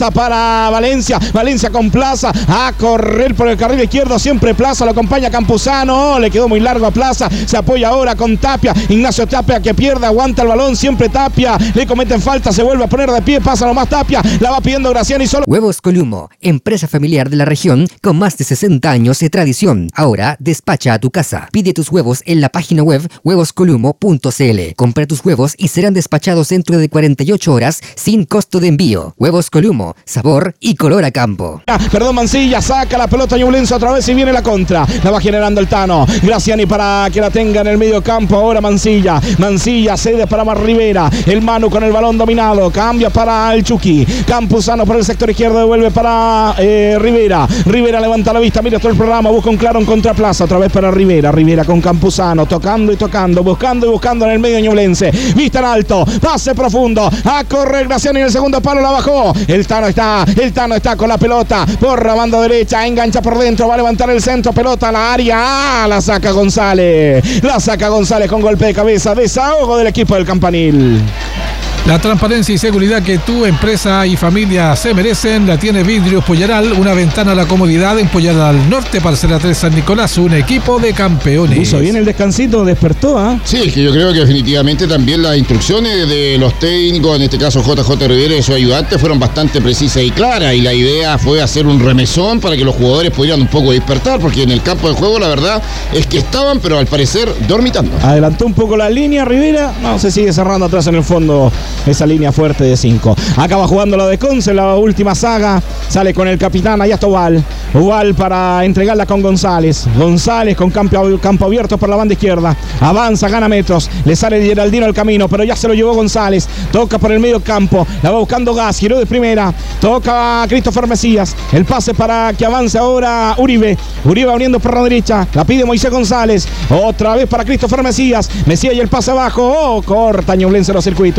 para Valencia con Plaza, a correr por el carril izquierdo, siempre Plaza, lo acompaña Campuzano, le quedó muy largo a Plaza, se apoya ahora con Tapia, Ignacio Tapia que pierde, aguanta el balón, siempre Tapia, le cometen falta, se vuelve a poner de pie, pasa nomás Tapia, la va pidiendo Graciani solo. Huevos Columo, empresa familiar de la región con más de 60 años de tradición. Ahora despacha a tu casa. Pide tus huevos en la página web huevoscolumo.cl. Compra tus huevos y serán despachados dentro de 48 horas sin costo de envío. Huevos Columo, sabor y color a campo. Perdón, Mancilla, saca la pelota Ñublense otra vez y viene la contra. La va generando el Tano. Graciani para que la tenga en el medio campo. Ahora Mancilla cede para Mar Rivera. El Manu con el balón dominado. Cambia para el Chucky. Campuzano por el sector izquierdo. Devuelve para Rivera. Rivera levanta la vista. Mira todo el programa. Busca un claro en contraplaza. Otra vez para Rivera. Rivera con Campuzano. Tocando y tocando. Buscando y buscando en el medio Ñublense. Vista en alto. Pase profundo. A correr Graciani en el segundo palo. La bajó. El Tano está con la pelota. Por la banda derecha. Engancha por dentro. Va a levantar el centro. Pelota a la área. La saca González. La saca González con golpe de cabeza. Desahogo del equipo del Campanil. La transparencia y seguridad que tu empresa y familia se merecen la tiene Vidrios Pollaral, una ventana a la comodidad en Pollaral al Norte, parcela 3 San Nicolás, un equipo de campeones. Hizo bien el descansito, despertó, Sí, es que yo creo que definitivamente también las instrucciones de los técnicos, en este caso JJ Rivera y su ayudante, fueron bastante precisas y claras, y la idea fue hacer un remesón para que los jugadores pudieran un poco despertar, porque en el campo de juego la verdad es que estaban, pero al parecer dormitando. Adelantó un poco la línea Rivera, no, se sigue cerrando atrás en el fondo esa línea fuerte de 5. Acaba jugando la de Conce, la última saga. Sale con el capitán, allá está Ubal para entregarla con González. González con campo abierto por la banda izquierda. Avanza, gana metros. Le sale Geraldino al camino, pero ya se lo llevó González. Toca por el medio campo. La va buscando Gas, giró de primera. Toca a Christopher Mesías. El pase para que avance ahora Uribe. Uribe abriendo por la derecha. La pide Moisés González. Otra vez para Christopher Mesías. Mesías y el pase abajo. Corta Ñublense los circuitos.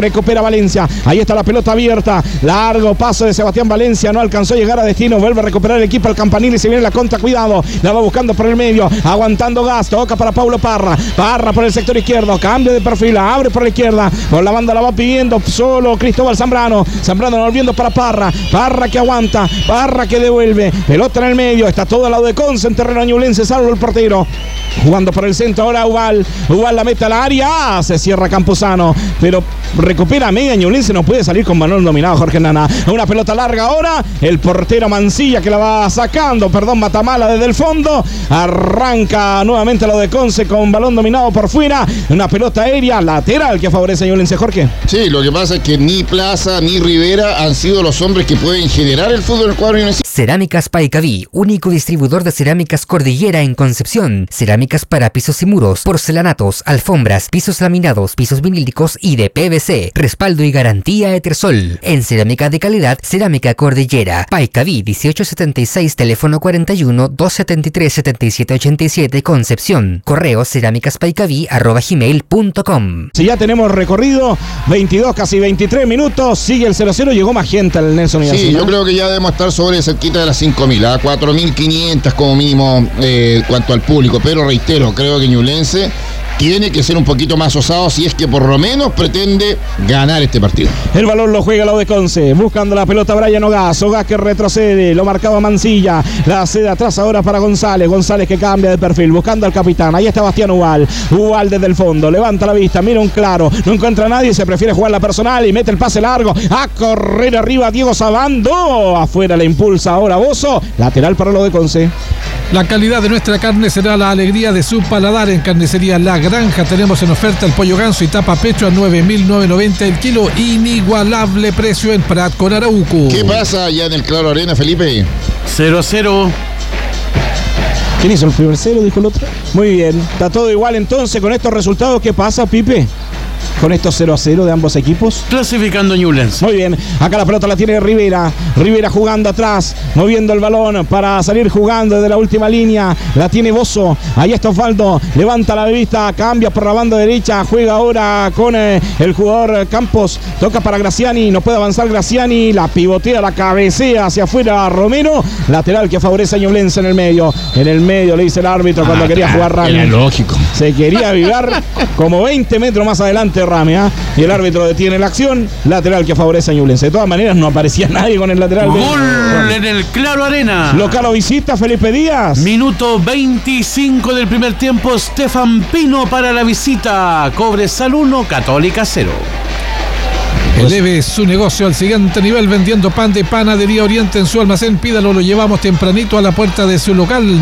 recupera Valencia, ahí está la pelota abierta, largo paso de Sebastián Valencia, no alcanzó a llegar a destino, vuelve a recuperar el equipo al Campanil y se viene la contra, cuidado, la va buscando por el medio, aguantando gas, toca para Paulo Parra por el sector izquierdo, cambio de perfil, abre por la izquierda, por la banda la va pidiendo solo Cristóbal Zambrano volviendo para Parra que aguanta, Parra que devuelve, pelota en el medio, está todo al lado de Conce en terreno ñublense, salvo el portero, jugando por el centro ahora Ubal la mete al área, se cierra Campuzano, pero recupera media ñublense, no puede salir con balón dominado Jorge Nana, una pelota larga ahora, el portero Mancilla que la va sacando, Matamala desde el fondo, arranca nuevamente lo de Conce con balón dominado por fuera, una pelota aérea lateral que favorece a ñublense, Jorge. Sí, lo que pasa es que ni Plaza ni Rivera han sido los hombres que pueden generar el fútbol del cuadro ñublense. Cerámicas Paicaví, único distribuidor de cerámicas Cordillera en Concepción. Cerámicas para pisos y muros, porcelanatos, alfombras, pisos laminados, pisos vinílicos y de PVC. Respaldo y garantía Etersol. En cerámica de calidad, Cerámica Cordillera. Paicaví 1876, teléfono 41 273 7787, Concepción. Correo cerámicaspaicaví@gmail.com. Si ya tenemos recorrido, 22, casi 23 minutos, sigue el 0-0, llegó más gente al Nelson y Sí, yo creo que ya debemos estar sobre cerquita de las 5.000, a 4.500 como mínimo cuanto al público, pero reitero, creo que ñublense tiene que ser un poquito más osado si es que por lo menos pretende ganar este partido. El balón lo juega lo de Conce, buscando la pelota Brian Ogaz que retrocede, lo marcaba Mancilla, la cede atrás ahora para González que cambia de perfil, buscando al capitán, ahí está Bastián Ubal desde el fondo, levanta la vista, mira un claro, no encuentra a nadie, se prefiere jugar la personal y mete el pase largo, a correr arriba Diego Sabando, afuera le impulsa ahora Bozo, lateral para lo de Conce. La calidad de nuestra carne será la alegría de su paladar. En Carnicería La Granja tenemos en oferta el pollo ganso y tapa pecho a 9.990 el kilo. Inigualable precio en Prat con Arauco. ¿Qué pasa allá en el Claro Arena, Felipe? 0-0. ¿Quién hizo el primer 0? Dijo el otro. Muy bien, está todo igual entonces con estos resultados. ¿Qué pasa, Pipe? Con estos 0-0 de ambos equipos. Clasificando ñublense. Muy bien, acá la pelota la tiene Rivera jugando atrás, moviendo el balón para salir jugando desde la última línea, la tiene Bozo, ahí está Osvaldo, levanta la vista, cambia por la banda derecha, juega ahora con el jugador Campos, toca para Graciani, no puede avanzar Graciani, la pivotea, la cabecea hacia afuera Romero, lateral que favorece a ñublense en el medio le dice el árbitro cuando quería jugar Rami. Era lógico. Se quería avivar como 20 metros más adelante Rami, y el árbitro detiene la acción, lateral que favorece a ñublense. De todas maneras no aparecía nadie con el lateral. Gol en el Claro Arena. Local o visita, Felipe Díaz. Minuto 25 del primer tiempo, Stefan Pino para la visita. Cobresal 1, Católica 0. Eleve su negocio al siguiente nivel vendiendo pan de Panadería Oriente en su almacén. Pídalo, lo llevamos tempranito a la puerta de su local.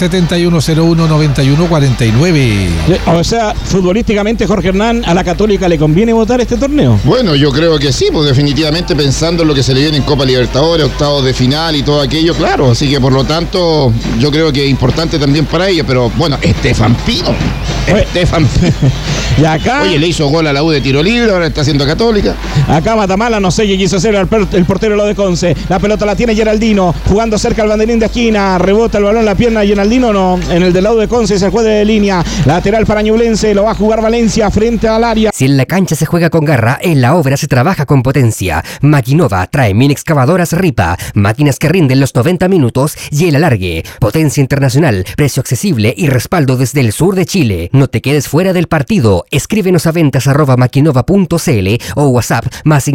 971019149. O sea, futbolísticamente, Jorge Hernán, a la Católica le conviene votar este torneo. Bueno, yo creo que sí, pues definitivamente pensando en lo que se le viene en Copa Libertadores, octavos de final y todo aquello, claro. Así que por lo tanto, yo creo que es importante también para ella. Pero bueno, Stefan Pino. Y acá. Oye, le hizo gol a la U de tiro libre, ahora está haciendo Católica. Acá Matamala, no sé qué quiso hacer el portero lo de Conce. La pelota la tiene Geraldino, jugando cerca al banderín de esquina. Rebota el balón, la pierna de Geraldino, no. En el del lado de Conce se juega de línea. Lateral para ñublense, lo va a jugar Valencia frente al área. Si en la cancha se juega con garra, en la obra se trabaja con potencia. Maquinova trae mini excavadoras Ripa, máquinas que rinden los 90 minutos y el alargue. Potencia internacional, precio accesible y respaldo desde el sur de Chile. No te quedes fuera del partido. Escríbenos a ventas@maquinova.cl o WhatsApp más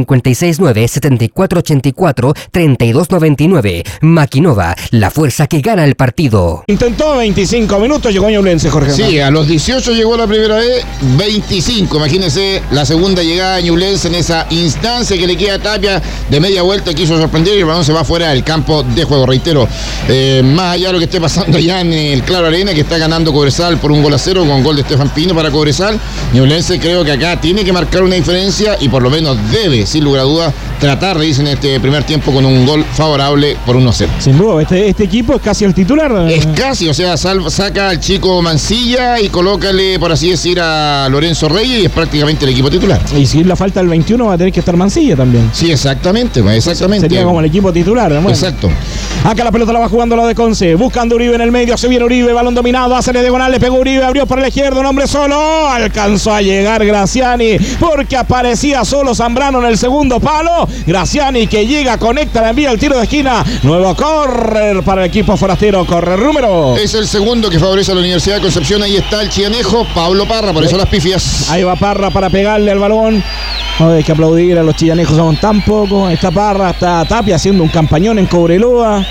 569-7484-3299. Maquinova, la fuerza que gana el partido. Intentó 25 minutos, llegó ñublense, Jorge. Sí, a los 18 llegó la primera vez, 25. Imagínense la segunda llegada de ñublense en esa instancia que le queda a Tapia de media vuelta, quiso sorprender y el balón se va fuera del campo de juego. Reitero, más allá de lo que esté pasando allá en el Claro Arena, que está ganando Cobresal por 1-0 con gol de Stefan Pino para Cobresal, ñublense creo que acá tiene que marcar una diferencia y por lo menos debe, sin lugar a dudas, tratar de irse en este primer tiempo con un gol favorable por 1-0. Sin duda, este equipo es casi el titular. Es casi, o sea, saca al chico Mancilla y colócale, por así decir, a Lorenzo Reyes y es prácticamente el equipo titular. Y si la falta del 21 va a tener que estar Mancilla también. Sí, exactamente. Sería como el equipo titular. Bueno. Exacto. Acá la pelota la va jugando la de Conce, buscando Uribe en el medio, se viene Uribe, balón dominado, hace la diagonal, le pegó Uribe, abrió por la izquierda, un hombre solo, alcanzó a llegar Graciani, porque aparecía solo Zambrano en el segundo palo. Graciani que llega, conecta, la envía el tiro de esquina, nuevo córner para el equipo forastero, corre número. Es el segundo que favorece a la Universidad de Concepción, ahí está el chianejo Pablo Parra, por eso las pifias. Ahí va Parra para pegarle al balón. No hay que aplaudir a los chillanejos, son tan pocos. Está Parra, está Tapia haciendo un campañón en Cobreloa.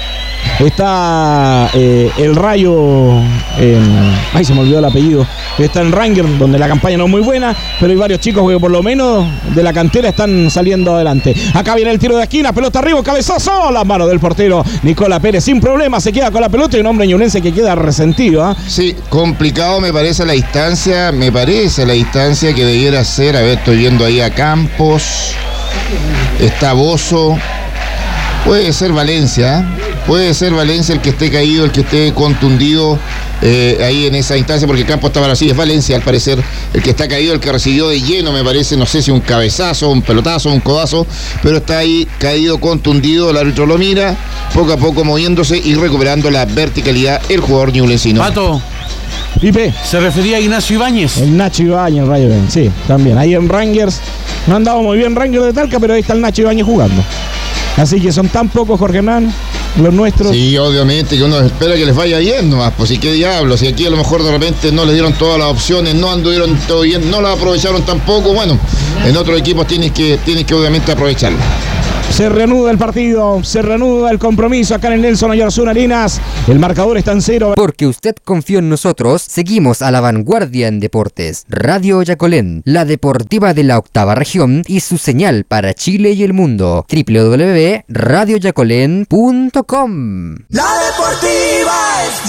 Está el Rayo, ay, se me olvidó el apellido. Está en Ranger, donde la campaña no es muy buena, pero hay varios chicos que por lo menos de la cantera están saliendo adelante. Acá viene el tiro de esquina, pelota arriba, cabezazo, la mano del portero Nicolás Pérez, sin problema, se queda con la pelota y un hombre ñublense que queda resentido. Sí, complicado me parece la distancia que debiera ser. A ver, estoy viendo ahí a Campos, está Bozo. Puede ser Valencia el que esté caído, el que esté contundido ahí en esa instancia, porque el campo estaba así. Es Valencia, al parecer, el que está caído, el que recibió de lleno, me parece, no sé si un cabezazo, un pelotazo, un codazo, pero está ahí caído, contundido. El árbitro lo mira, poco a poco moviéndose y recuperando la verticalidad el jugador ñublencino. Pato. Pipe. Se refería a Ignacio Ibáñez. El Nacho Ibáñez, Rayo Ben, sí, también. Ahí en Rangers, no han dado muy bien Rangers de Talca, pero ahí está el Nacho Ibáñez jugando. Así que son tan pocos, Jorge Hernán, los nuestros. Sí, obviamente que uno espera que les vaya bien nomás, pues, ¿y qué diablos? Si aquí a lo mejor de repente no les dieron todas las opciones, no anduvieron todo bien, no las aprovecharon tampoco, bueno, en otros equipos tienes que obviamente aprovecharlo. Se reanuda el partido, se reanuda el compromiso acá en el Nelson Oyarzún Arenas. El marcador está en 0. Porque usted confió en nosotros, seguimos a la vanguardia en deportes. Radio Yacolén, la deportiva de la octava región y su señal para Chile y el mundo. www.radioyacolén.com. La deportiva es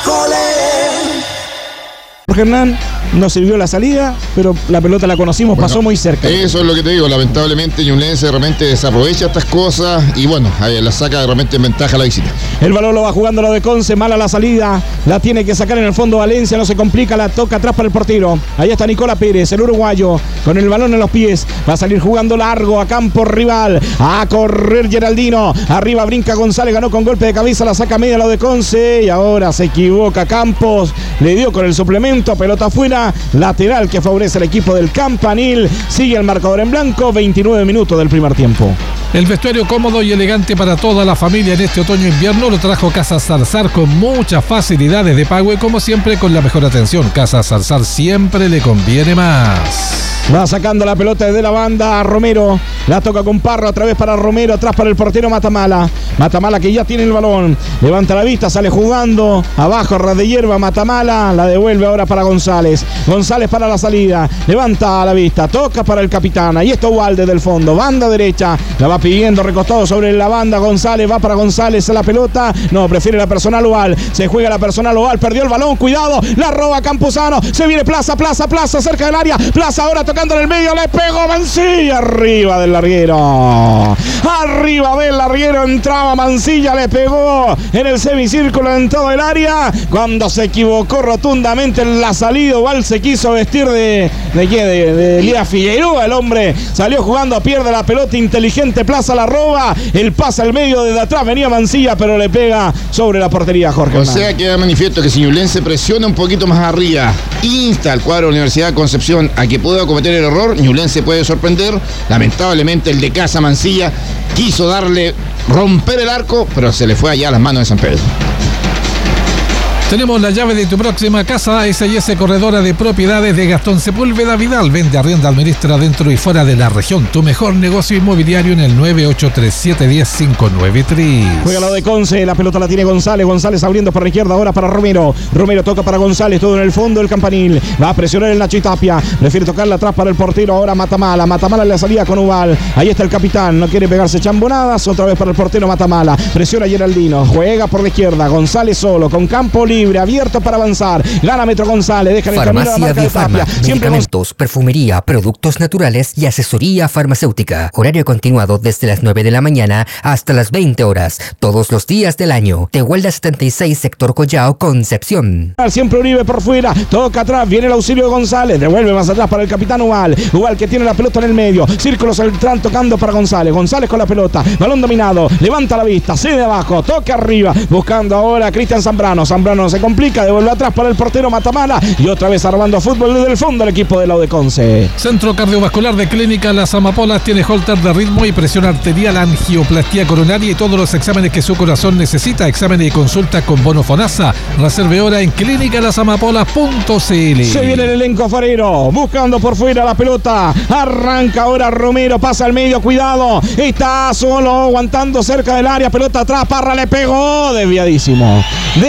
Yacolén. Jorge Hernán, no sirvió la salida, pero la pelota la conocimos, bueno, pasó muy cerca. Eso es lo que te digo, lamentablemente Ñublense de repente desaprovecha estas cosas y bueno, ahí la saca de repente en ventaja la visita. El balón lo va jugando lo de Conce, mala la salida, la tiene que sacar en el fondo Valencia, no se complica, la toca atrás para el portero. Ahí está Nicolás Pérez, el uruguayo, con el balón en los pies, va a salir jugando largo a campo rival, a correr Geraldino, arriba brinca González, ganó con golpe de cabeza, la saca media lo de Conce y ahora se equivoca Campos, le dio con el suplemento, pelota afuera, lateral que favorece al equipo del Campanil. Sigue el marcador en blanco, 29 minutos del primer tiempo. El vestuario cómodo y elegante para toda la familia en este otoño-invierno lo trajo Casa Zarzar con muchas facilidades de pago y como siempre con la mejor atención. Casa Zarzar siempre le conviene más. Va sacando la pelota desde la banda a Romero. La toca con Parra, otra vez para Romero, atrás para el portero Matamala. Matamala que ya tiene el balón. Levanta la vista, sale jugando. Abajo, ras de hierba, Matamala. La devuelve ahora para González. González para la salida. Levanta la vista, toca para el capitán. Ahí está Ubalde del fondo. Banda derecha. La va pidiendo recostado sobre la banda. González, va para González la pelota. No, prefiere la personal Ubal. Se juega la personal Ubal. Perdió el balón, cuidado. La roba Campuzano. Se viene Plaza, cerca del área. Plaza ahora tocando en el medio. Le pegó Mancilla arriba del larguero. Arriba del larguero entraba Mancilla. Le pegó en el semicírculo en todo el área. Cuando se equivocó rotundamente en la salida, Ubal se quiso vestir de Elías Figueroa. El hombre salió jugando, pierde la pelota inteligente. Plaza la roba. El pasa al medio desde atrás. Venía Mancilla, pero le pega sobre la portería Jorge. O sea, queda manifiesto que si Ñublense presiona un poquito más arriba, insta al cuadro de Universidad de Concepción a que pueda cometer el error, Ñublense puede sorprender. Lamentablemente el de Casa Mancilla quiso romper el arco, pero se le fue allá a las manos de San Pedro. Tenemos la llave de tu próxima casa, S&S Corredora de Propiedades de Gastón Sepúlveda Vidal. Vende, arrienda, administra dentro y fuera de la región. Tu mejor negocio inmobiliario en el 983710593. Juega lo de Conce, la pelota la tiene González. González abriendo para la izquierda, ahora para Romero. Romero toca para González, todo en el fondo del Campanil. Va a presionar el Nacho Tapia. Prefiere tocarla atrás para el portero, ahora Matamala. Matamala le salía con Ubal. Ahí está el capitán, no quiere pegarse chambonadas. Otra vez para el portero Matamala. Presiona Geraldino, juega por la izquierda. González solo, con campo libre. libre, abierto para avanzar. Gana Metro González, deja el camino a la Farmacia marca de Biofarma, Tapia. Siempre medicamentos, perfumería, productos naturales y asesoría farmacéutica. Horario continuado desde las 9 de la mañana hasta las 20 horas, todos los días del año. Tehuelda 76, sector Collao, Concepción. Siempre Uribe por fuera, toca atrás, viene el auxilio de González, devuelve más atrás para el capitán Ubal que tiene la pelota en el medio, círculo central tocando para González con la pelota, balón dominado, levanta la vista, cede abajo, toca arriba, buscando ahora a Cristian Zambrano se complica, devuelve atrás para el portero Matamala y otra vez armando fútbol desde el fondo el equipo de la Udeconce. Centro Cardiovascular de Clínica Las Amapolas tiene holter de ritmo y presión arterial, angioplastía coronaria y todos los exámenes que su corazón necesita, exámenes y consultas con bono FONASA. Reserve hora en clínicalasamapolas.cl. Se viene el elenco farero, buscando por fuera la pelota, arranca ahora Romero, pasa al medio, cuidado, está solo aguantando cerca del área, pelota atrás, Parra le pegó, desviadísimo,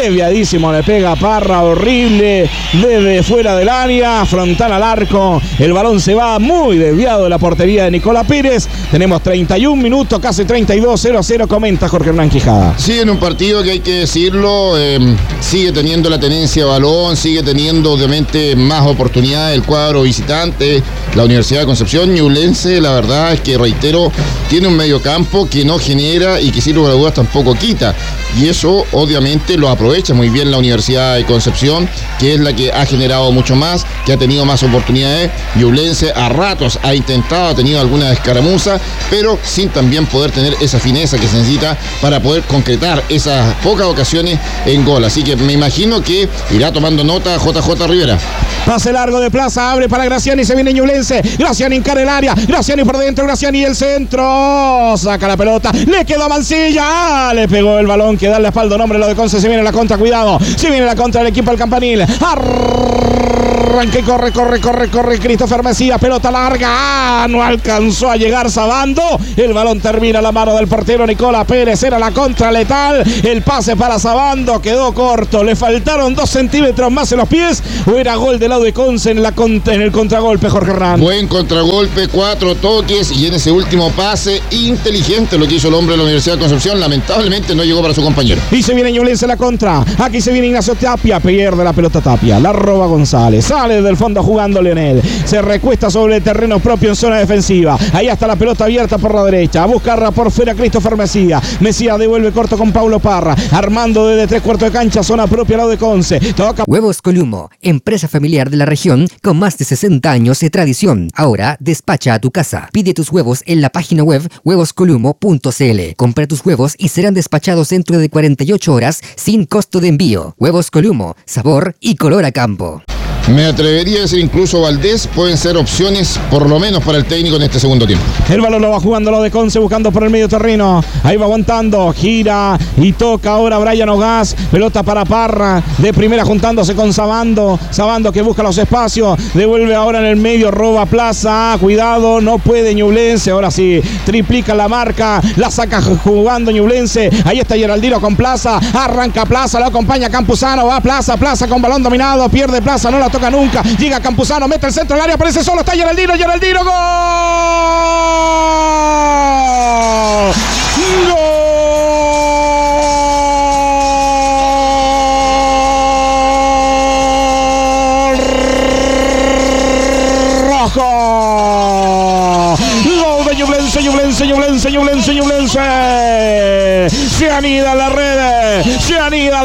le pega Parra, horrible, desde fuera del área, frontal al arco, el balón se va muy desviado de la portería de Nicolás Pérez. Tenemos 31 minutos, casi 32, 0-0, comenta Jorge Hernán Quijada. Sí, en un partido que hay que decirlo, sigue teniendo la tenencia de balón, sigue teniendo obviamente más oportunidades el cuadro visitante, la Universidad de Concepción. Ñublense, la verdad es que, reitero, tiene un mediocampo que no genera y que sin lugar a dudas tampoco quita, y eso obviamente lo aprovecha muy bien la Universidad de Concepción, que es la que ha generado mucho más, que ha tenido más oportunidades. Ñublense a ratos ha intentado, ha tenido alguna escaramuza, pero sin también poder tener esa fineza que se necesita para poder concretar esas pocas ocasiones en gol. Así que me imagino que irá tomando nota JJ Rivera. Pase largo de Plaza, abre para Graciani, se viene Ñublense, Graciani encara el área, Graciani por dentro, Graciani el centro, saca la pelota, le quedó a Mancilla, le pegó el balón que da la espalda, nombre lo de Conce, se viene la contra, cuidado, se viene la contra del equipo del Campanil, arranque, corre, Christopher Mesías, pelota larga, no alcanzó a llegar Sabando, el balón termina a la mano del portero Nicolás Pérez, era la contra letal, el pase para Sabando, quedó corto, le faltaron 2 centímetros más en los pies, o era gol del lado de Conce en el contragolpe, Jorge Hernán. Buen contragolpe, 4 toques y en ese último pase, inteligente lo que hizo el hombre de la Universidad de Concepción, lamentablemente no llegó para su compañero. Y se viene Ñublense la contra, aquí se viene Ignacio Tapia, pierde la pelota Tapia, la roba González, sale del fondo jugando Leonel, se recuesta sobre el terreno propio en zona defensiva, ahí está la pelota abierta por la derecha, a buscarla por fuera Christopher Mesías devuelve corto con Paulo Parra, armando desde 3/4 de cancha, zona propia al lado de Conce, toca Huevos Columo, empresa familiar de la región con más de 60 años de tradición. Ahora despacha a tu casa. Pide tus huevos en la página web huevoscolumo.cl. Compra tus huevos y serán despachados dentro de 48 horas sin costo de envío. Huevos Columo, sabor y color a campo. Me atrevería a decir incluso Valdés pueden ser opciones por lo menos para el técnico en este segundo tiempo. El balón lo va jugando lo de Conce, buscando por el medio terreno, ahí va aguantando, gira y toca ahora Brian Ogaz, pelota para Parra, de primera juntándose con Sabando que busca los espacios, devuelve ahora en el medio, roba Plaza, cuidado, no puede Ñublense, ahora sí, triplica la marca, la saca jugando Ñublense, ahí está Geraldino con Plaza, arranca Plaza, lo acompaña Campuzano, va Plaza con balón dominado, pierde Plaza, no la toca nunca, llega Campuzano, mete el centro del área, aparece solo, está Geraldino, ¡gol! ¡Rojo! ¡Gol de Ñublense! Se anida la red, se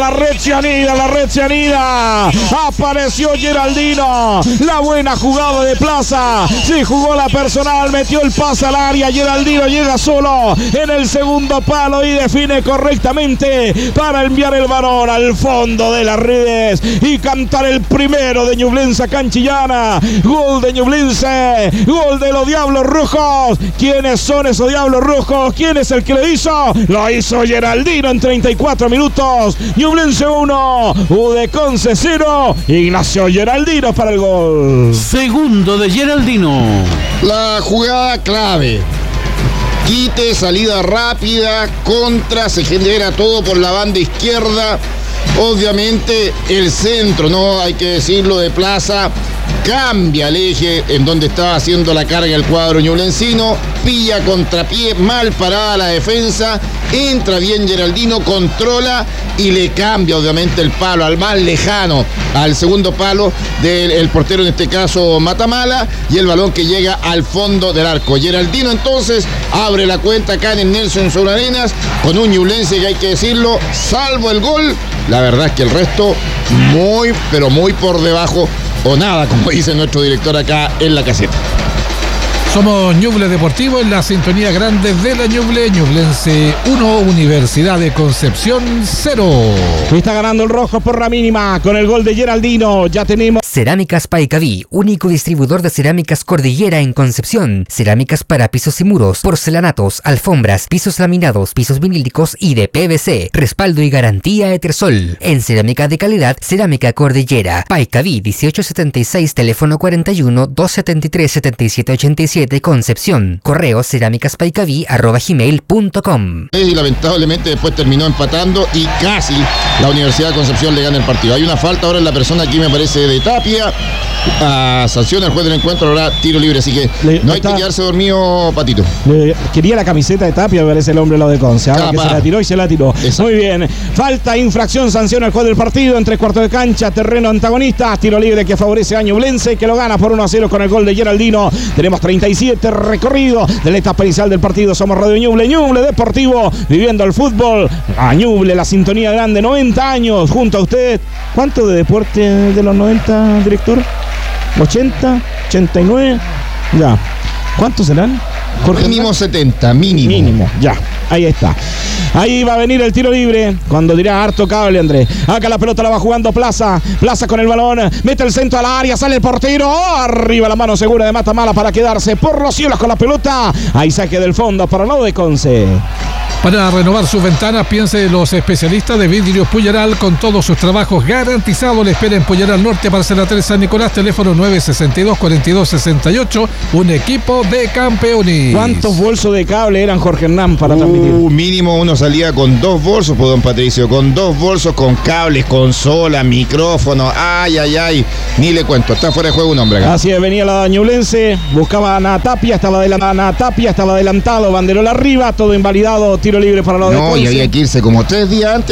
anida. Apareció Geraldino, la buena jugada de Plaza, se jugó la personal, metió el pase al área, Geraldino llega solo en el segundo palo y define correctamente para enviar el balón al fondo de las redes y cantar el primero de Ñublense a Canchillana. Gol de Ñublense, gol de los Diablos Rojos. ¿Quiénes son esos Diablos Rojos? ¿Quién es el que lo hizo? Lo hizo Geraldino en 34 minutos. Ñublense 1, Udeconce 0. Ignacio Geraldino para el gol. Segundo de Geraldino. La jugada clave. Quite, salida rápida, contra, se genera todo por la banda izquierda. Obviamente el centro, no hay que decirlo, de Plaza, cambia el eje en donde estaba haciendo la carga el cuadro ñublencino, pilla contrapié, mal parada la defensa, entra bien Geraldino, controla y le cambia obviamente el palo al más lejano, al segundo palo del portero, en este caso Matamala, y el balón que llega al fondo del arco. Geraldino entonces abre la cuenta acá en el Nelson Sur Arenas con un ñublense que, hay que decirlo, salvo el gol, la verdad es que el resto muy, pero muy por debajo o nada, como dice nuestro director acá en la caseta. Somos Ñuble Deportivo en la sintonía grande de la Ñuble. Ñublense 1, Universidad de Concepción 0. Está ganando el rojo por la mínima con el gol de Geraldino. Ya tenemos Cerámicas Paicaví, único distribuidor de cerámicas Cordillera en Concepción. Cerámicas para pisos y muros, porcelanatos, alfombras, pisos laminados, pisos vinílicos y de PVC. Respaldo y garantía Etersol. En cerámica de calidad, Cerámica Cordillera. Paicaví 1876, teléfono 41 273 7787, Concepción. Correo cerámicaspaicaví@gmail.com. Y lamentablemente después terminó empatando y casi la Universidad de Concepción le gana el partido. Hay una falta ahora en la persona aquí, me parece, de Tapia. Sanciona el juez del encuentro, ahora tiro libre, así que no hay que quedarse dormido, Patito. Quería la camiseta de Tapia, me parece el hombre lo de Conce. Ahora que se la tiró y se la tiró. Exacto. Muy bien. Falta, infracción, sanciona el juez del partido en 3/4 de cancha, terreno antagonista. Tiro libre que favorece a Ñublense, que lo gana por 1-0 con el gol de Geraldino. Tenemos 37 recorrido de la etapa inicial del partido. Somos Radio Ñuble, Ñuble Deportivo, viviendo el fútbol. A Ñuble, la sintonía grande, 90 años junto a usted. ¿Cuánto de deporte de los 90, director? 80, 89, ya. ¿Cuántos serán? Jorge, Mínimo 70, mínimo. Ya, ahí está. Ahí va a venir el tiro libre. Cuando dirá harto cable, Andrés. Acá la pelota la va jugando Plaza. Plaza con el balón. Mete el centro a la área. Sale el portero. Arriba la mano segura de Matamala para quedarse por los cielos con la pelota. Ahí saque del fondo para el lado de Conce. Para renovar sus ventanas, piense los especialistas de Vidrios Pullaral, con todos sus trabajos garantizados. Le espera en Pullaral Norte, Parcela 3, San Nicolás, teléfono 962-4268, un equipo de campeones. ¿Cuántos bolsos de cable eran, Jorge Hernán, para transmitir? Mínimo uno salía con 2 bolsos, pues, don Patricio, con 2 bolsos, con cables, consola, micrófono, ay, ni le cuento, está fuera de juego un hombre acá. Así es, venía la Ñublense, buscaba a Tapia, estaba adelantado, banderola arriba, todo invalidado, tiro libre para los de No, Conce. y había que irse como 3 días antes.